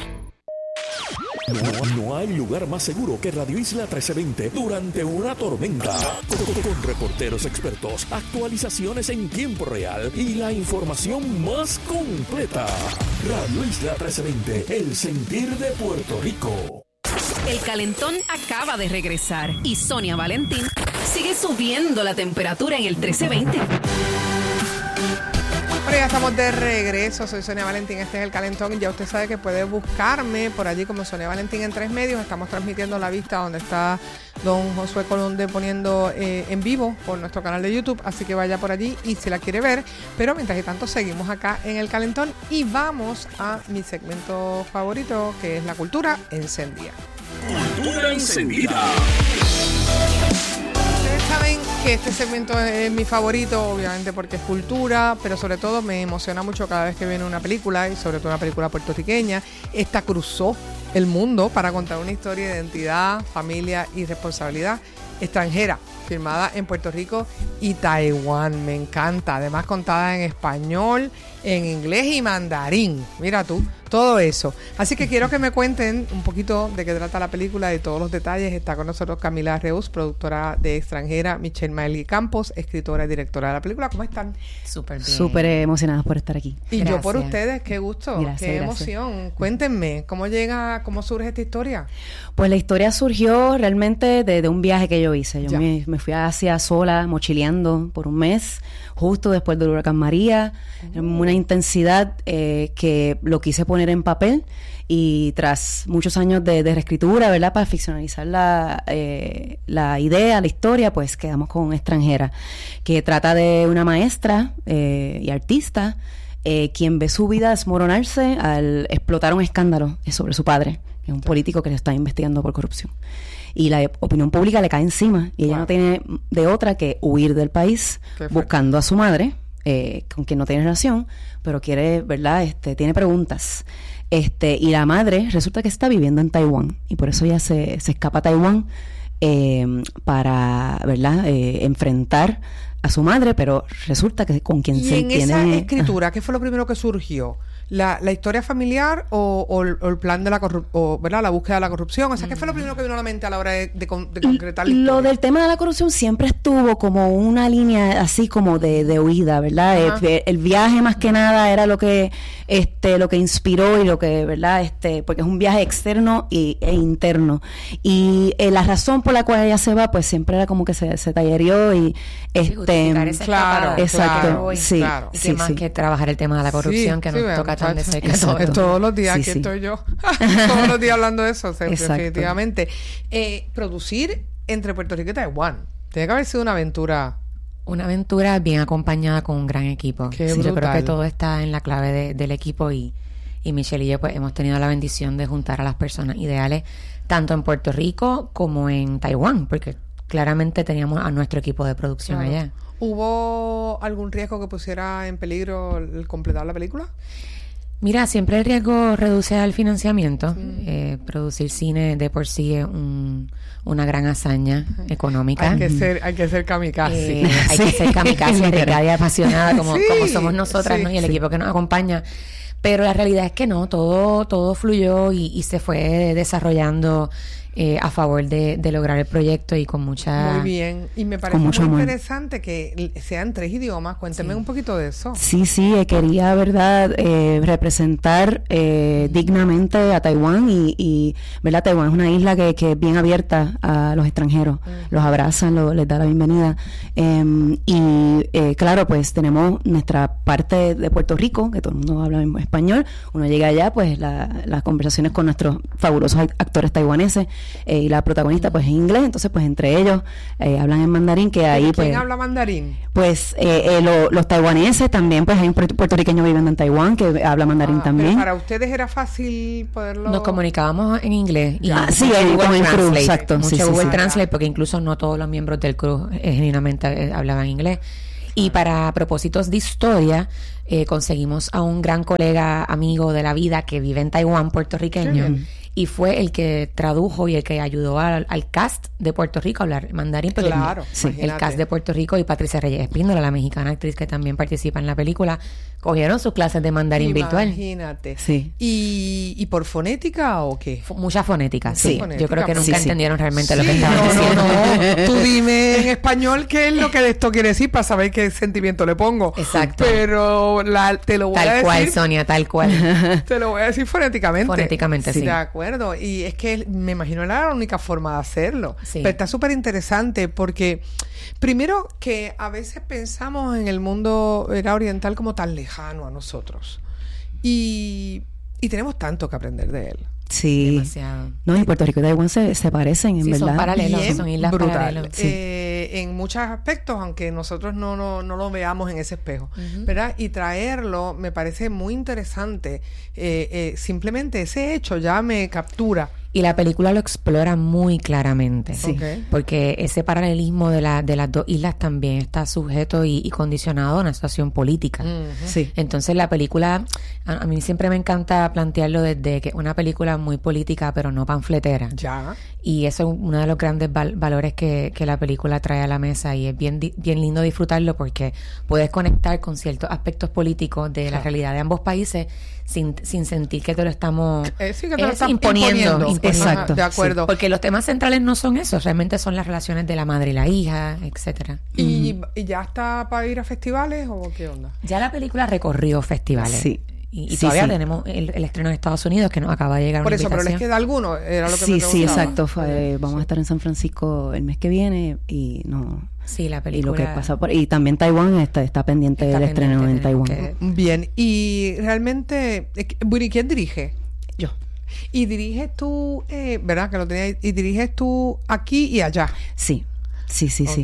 No, no hay lugar más seguro que Radio Isla trece veinte durante una tormenta. Con, con reporteros expertos, actualizaciones en tiempo real y la información más completa. Radio Isla trece veinte, el sentir de Puerto Rico. El calentón acaba de regresar y Sonia Valentín sigue subiendo la temperatura en el trece veinte. Bueno, ya estamos de regreso. Soy Sonia Valentín, este es El Calentón. Ya usted sabe que puede buscarme por allí como Sonia Valentín en tres medios. Estamos transmitiendo la vista donde está don Josué Colonde poniendo eh, en vivo por nuestro canal de YouTube. Así que vaya por allí y si la quiere ver. Pero mientras tanto seguimos acá en El Calentón y vamos a mi segmento favorito, que es la cultura encendida. Cultura encendida. Ustedes saben que este segmento es mi favorito, obviamente porque es cultura, pero sobre todo me emociona mucho cada vez que viene una película, y sobre todo una película puertorriqueña. Esta cruzó el mundo para contar una historia de identidad, familia y responsabilidad extranjera, filmada en Puerto Rico y Taiwán. Me encanta, además contada en español, en inglés y mandarín. Mira tú, todo eso. Así que quiero que me cuenten un poquito de qué trata la película, de todos los detalles. Está con nosotros Camila Reus, productora de Extranjera, Michelle Maeli Campos, escritora y directora de la película. ¿Cómo están? Súper bien. Súper emocionadas por estar aquí. Y gracias. Yo por ustedes, qué gusto, gracias, qué gracias. Emoción. Cuéntenme, ¿cómo llega, cómo surge esta historia? Pues la historia surgió realmente de, de un viaje que yo hice. Yo me, me fui a Asia sola, mochileando por un mes, justo después del huracán María. Uh-huh. Una intensidad eh, que lo quise poner en papel, y tras muchos años de, de reescritura, ¿verdad?, para ficcionalizar la, eh, la idea, la historia, pues quedamos con Extranjera, que trata de una maestra eh, y artista eh, quien ve su vida desmoronarse al explotar un escándalo sobre su padre, que es un político que le está investigando por corrupción. Y la opinión pública le cae encima y ella wow. no tiene de otra que huir del país buscando a su madre, eh, con quien no tiene relación, pero quiere, ¿verdad? Este, tiene preguntas. Este, y la madre resulta que está viviendo en Taiwán y por eso ella se, se escapa a Taiwán eh, para, ¿verdad? Eh, enfrentar a su madre, pero resulta que con quien ¿Y se en tiene... esa escritura, qué fue lo primero que surgió? La, la historia familiar o, o, el, o el plan de la corrupción, ¿verdad? La búsqueda de la corrupción. O sea, ¿qué fue lo primero que vino a la mente a la hora de, de, con, de concretar la historia? Lo del tema de la corrupción siempre estuvo como una línea así como de, de huida, ¿verdad? El, el viaje más que nada era lo que este lo que inspiró y lo que, ¿verdad? Este porque es un viaje externo y, e interno. Y eh, la razón por la cual ella se va, pues siempre era como que se, se tallereó y este claro, exacto, claro, sí, claro. sí, y que más sí. que trabajar el tema de la corrupción sí, que nos sí, toca tan de cerca. Todos los días, sí, aquí sí. estoy yo. Todos los días hablando de eso, o sea, definitivamente. Eh, producir entre Puerto Rico y Taiwán tiene que haber sido una aventura. Una aventura bien acompañada con un gran equipo. Qué sí, yo creo que brutal. todo está en la clave de, del equipo y, y Michelle y yo pues hemos tenido la bendición de juntar a las personas ideales tanto en Puerto Rico como en Taiwán, porque claramente teníamos a nuestro equipo de producción Claro. allá. ¿Hubo algún riesgo que pusiera en peligro el completar la película? Mira, siempre el riesgo reduce al financiamiento. Sí. Eh, producir cine de por sí es un, una gran hazaña económica. Hay que ser, hay que ser kamikaze. Eh, hay Sí. que ser kamikaze, arriesgada y apasionada como, Sí. como somos nosotras, Sí, ¿no? Y el sí. equipo que nos acompaña. Pero la realidad es que no, todo, todo fluyó y, y se fue desarrollando eh, a favor de, de lograr el proyecto y con mucha... Muy bien. Y me parece muy interesante que sean tres idiomas. Cuénteme sí. un poquito de eso. Sí, sí, eh, quería, ¿verdad?, eh, representar eh, dignamente a Taiwán y, y, ¿verdad?, Taiwán es una isla que, que es bien abierta a los extranjeros. Uh-huh. Los abrazan, lo, les da la bienvenida. Eh, y, eh, claro, pues tenemos nuestra parte de Puerto Rico, que todo el mundo habla español. Uno llega allá, pues la, las conversaciones con nuestros fabulosos actores taiwaneses eh, y la protagonista pues en inglés, entonces pues entre ellos eh, hablan en mandarín, que ahí ¿Quién pues habla mandarín? Pues eh, eh, lo, los taiwaneses también, pues hay un puertorriqueño viviendo en Taiwán que habla mandarín ah, también. Pero para ustedes era fácil poderlo... Nos comunicábamos en inglés y ah, sí, mucho Google Google Translate, crew, exacto, mucho sí, sí, Google sí. Translate, porque incluso no todos los miembros del crew eh, genuinamente eh, hablaban inglés. Y para propósitos de historia, eh, conseguimos a un gran colega, amigo de la vida que vive en Taiwán, puertorriqueño, Sí. y fue el que tradujo y el que ayudó al, al cast de Puerto Rico a hablar mandarín. Porque Claro, el, sí, el cast de Puerto Rico y Patricia Reyes Espíndola, la mexicana actriz que también participa en la película, cogieron sus clases de mandarín virtual. Imagínate. Sí. ¿Y, ¿Y por fonética o qué? F- mucha fonética, sí. Fonética. Yo creo que nunca Sí, sí. entendieron realmente Sí, lo que estaban no, diciendo. no, no. Tú dime en español qué es lo que esto quiere decir para saber qué sentimiento le pongo. Exacto. Pero la, te lo voy Tal a decir. cual, Sonia, tal cual. Te lo voy a decir fonéticamente. Fonéticamente, sí. De acuerdo. Y es que me imagino era la única forma de hacerlo. Sí. Pero está súper interesante porque, primero, que a veces pensamos en el mundo era oriental como tan lejano a nosotros. Y, y tenemos tanto que aprender de él. Sí. Demasiado. No, y Puerto Rico y Taiwán se, se parecen, en Sí, verdad. son paralelos, Bien son islas brutal. paralelas. Sí. Eh, en muchos aspectos, aunque nosotros no, no, no lo veamos en ese espejo, Ujú. ¿verdad? Y traerlo me parece muy interesante. Eh, eh, simplemente ese hecho ya me captura. Y la película lo explora muy claramente. Sí. Ok. Porque ese paralelismo de, la, de las dos islas también está sujeto y, y condicionado a una situación política. Ujú. Sí. Entonces la película, a, a mí siempre me encanta plantearlo desde que una película muy política pero no panfletera. Ya. Y eso es uno de los grandes val- valores que, que la película trae a la mesa y es bien di- bien lindo disfrutarlo porque puedes conectar con ciertos aspectos políticos de la Claro. realidad de ambos países sin, sin sentir que te lo estamos Eh, sí, que te lo es están imponiendo, imponiendo. imponiendo. Exacto. Ajá, de acuerdo. Sí, porque los temas centrales no son esos, realmente son las relaciones de la madre y la hija, etcétera. ¿Y, ¿Y ya está para ir a festivales o qué onda? Ya la película recorrió festivales. Sí. Y, y Sí, todavía sí. tenemos el, el estreno en Estados Unidos que nos acaba de llegar Por una eso, pero les invitación. queda alguno. Era lo que Sí, me sí, preguntaba. exacto. Fue, vamos Sí. a estar en San Francisco el mes que viene y no... Sí, la Y película. lo que pasa por... Y también Taiwán está, está pendiente Está del pendiente, estreno en tenemos Taiwán. que- Bien. Y realmente, eh, bueno, ¿y quién dirige? Yo. Y diriges tú, eh, ¿verdad? Que lo tenías. Y diriges tú aquí y allá. Sí, sí, sí, sí. Ok.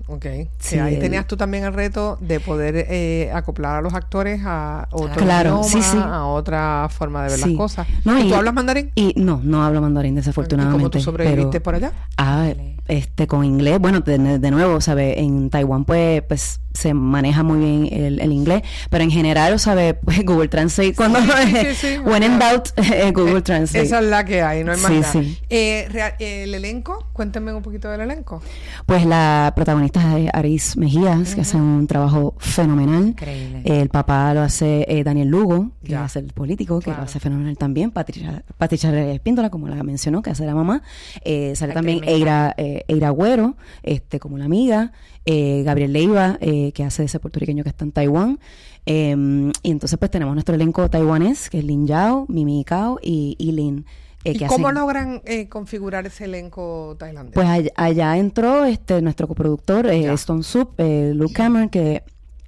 Ok. Sí, Sí, ahí el- tenías tú también el reto de poder eh, acoplar a los actores a otro Claro, idioma, sí, sí. a otra forma de ver Sí. las cosas. No, ¿Y, y- tú hablas mandarín? Y no, no hablo mandarín, desafortunadamente. ¿Y cómo tú sobreviviste pero- por allá? Ah, este, con inglés, bueno, de, de nuevo, ¿sabes? En Taiwán, pues, pues, se maneja muy bien el, el inglés, pero en general, ¿sabes? Pues Google Translate, cuando, sí, sí. when in doubt, eh, Google Translate. Esa es la que hay, no hay más Sí, nada. sí. Eh, rea- el elenco, cuéntenme un poquito del elenco. Pues la protagonista es Aris Mejías, que hace un trabajo fenomenal. Increíble. El papá lo hace eh, Daniel Lugo, que Ya. hace el político, que Claro. lo hace fenomenal también. Patricia, Patricia Espíndola, como la mencionó, que hace la mamá. Eh, sale La también tremenda. Eira, eh, Eira Agüero, este, como la amiga. Eh, Gabriel Leiva, eh, que hace ese puertorriqueño que está en Taiwán. Eh, y entonces pues tenemos nuestro elenco taiwanés, que es Lin Yao, Mimi Kao y Ilin. Eh, ¿Y que cómo hacen- logran eh, configurar ese elenco tailandés? Pues allá, allá entró este nuestro coproductor, eh, Ya. Stone Soup, eh, Luke Cameron, que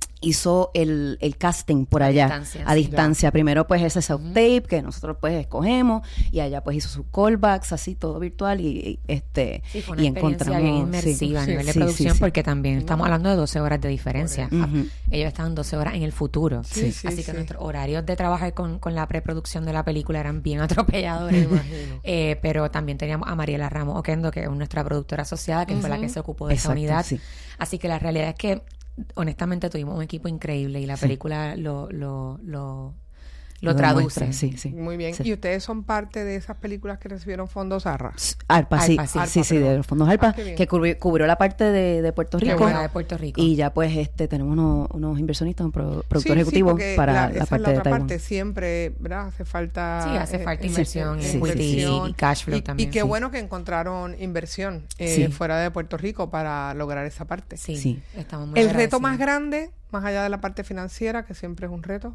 hizo el, el casting por A allá, distancia, a sí. distancia. Primero pues ese self-tape que nosotros pues escogemos y allá pues hizo sus callbacks, así todo virtual y, y, este Sí, fue una y experiencia encontramos bien sí, inmersiva a sí, nivel de sí, producción sí, sí. porque también estamos hablando de doce horas de diferencia. Ujú. Ah, Ellos estaban doce horas en el futuro. Sí, sí, Así que sí. nuestros horarios de trabajar con, con la preproducción de la película eran bien atropelladores. Eh, pero también teníamos a Mariela Ramos Oquendo, que es nuestra productora asociada, que fue la que se ocupó de esa Exacto, unidad. sí. Así que la realidad es que honestamente tuvimos un equipo increíble y la película lo, lo, lo, lo Lo traduce. demuestra, sí, sí. Muy bien. Sí. ¿Y ustedes son parte de esas películas que recibieron fondos ARRA? ARPA, sí, ARPA, sí. sí, sí, ARPA, de los fondos ARPA, Ah, qué bien. que cubrió, cubrió la parte de, de Puerto Qué Rico. buena de Puerto Rico. Y ya pues este tenemos unos, unos inversionistas, un pro- productor Sí, sí, ejecutivo porque para la, la, esa es parte la de otra Taiwán. parte. Siempre, ¿verdad? Hace falta... Sí, hace eh, falta eh, inversión, sí, equity inversión. y cash flow Y- también, Y qué sí. bueno que encontraron inversión eh, Sí. fuera de Puerto Rico para lograr esa parte. Sí, Sí. estamos muy El reto agradecidos. más grande, más allá de la parte financiera, que siempre es un reto.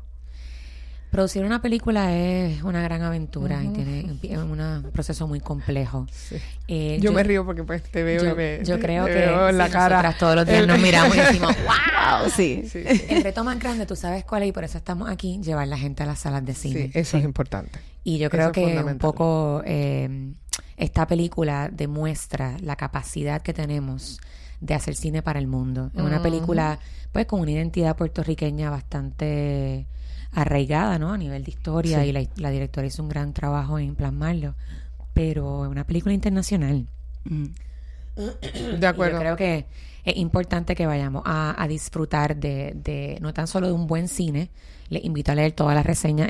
Producir una película es una gran aventura y tiene es un proceso muy complejo. Eh, Yo, me río porque pues te veo yo, y me yo creo te que veo en la sí, cara. nosotras todos los días El- nos miramos y decimos ¡wow! Sí. Sí, El reto más grande, tú sabes cuál es, y por eso estamos aquí, llevar la gente a las salas de cine. sí, eso es importante. Y yo Eso creo es que un fundamental. poco eh, esta película demuestra la capacidad que tenemos de hacer cine para el mundo. Es una Ujú. película pues con una identidad puertorriqueña bastante arraigada, ¿no? A nivel de historia Sí. y la, la directora hizo un gran trabajo en plasmarlo. Pero es una película internacional. Mm. De acuerdo. Yo creo que es importante que vayamos a, a disfrutar de, de no tan solo de un buen cine. Les invito a leer todas las reseñas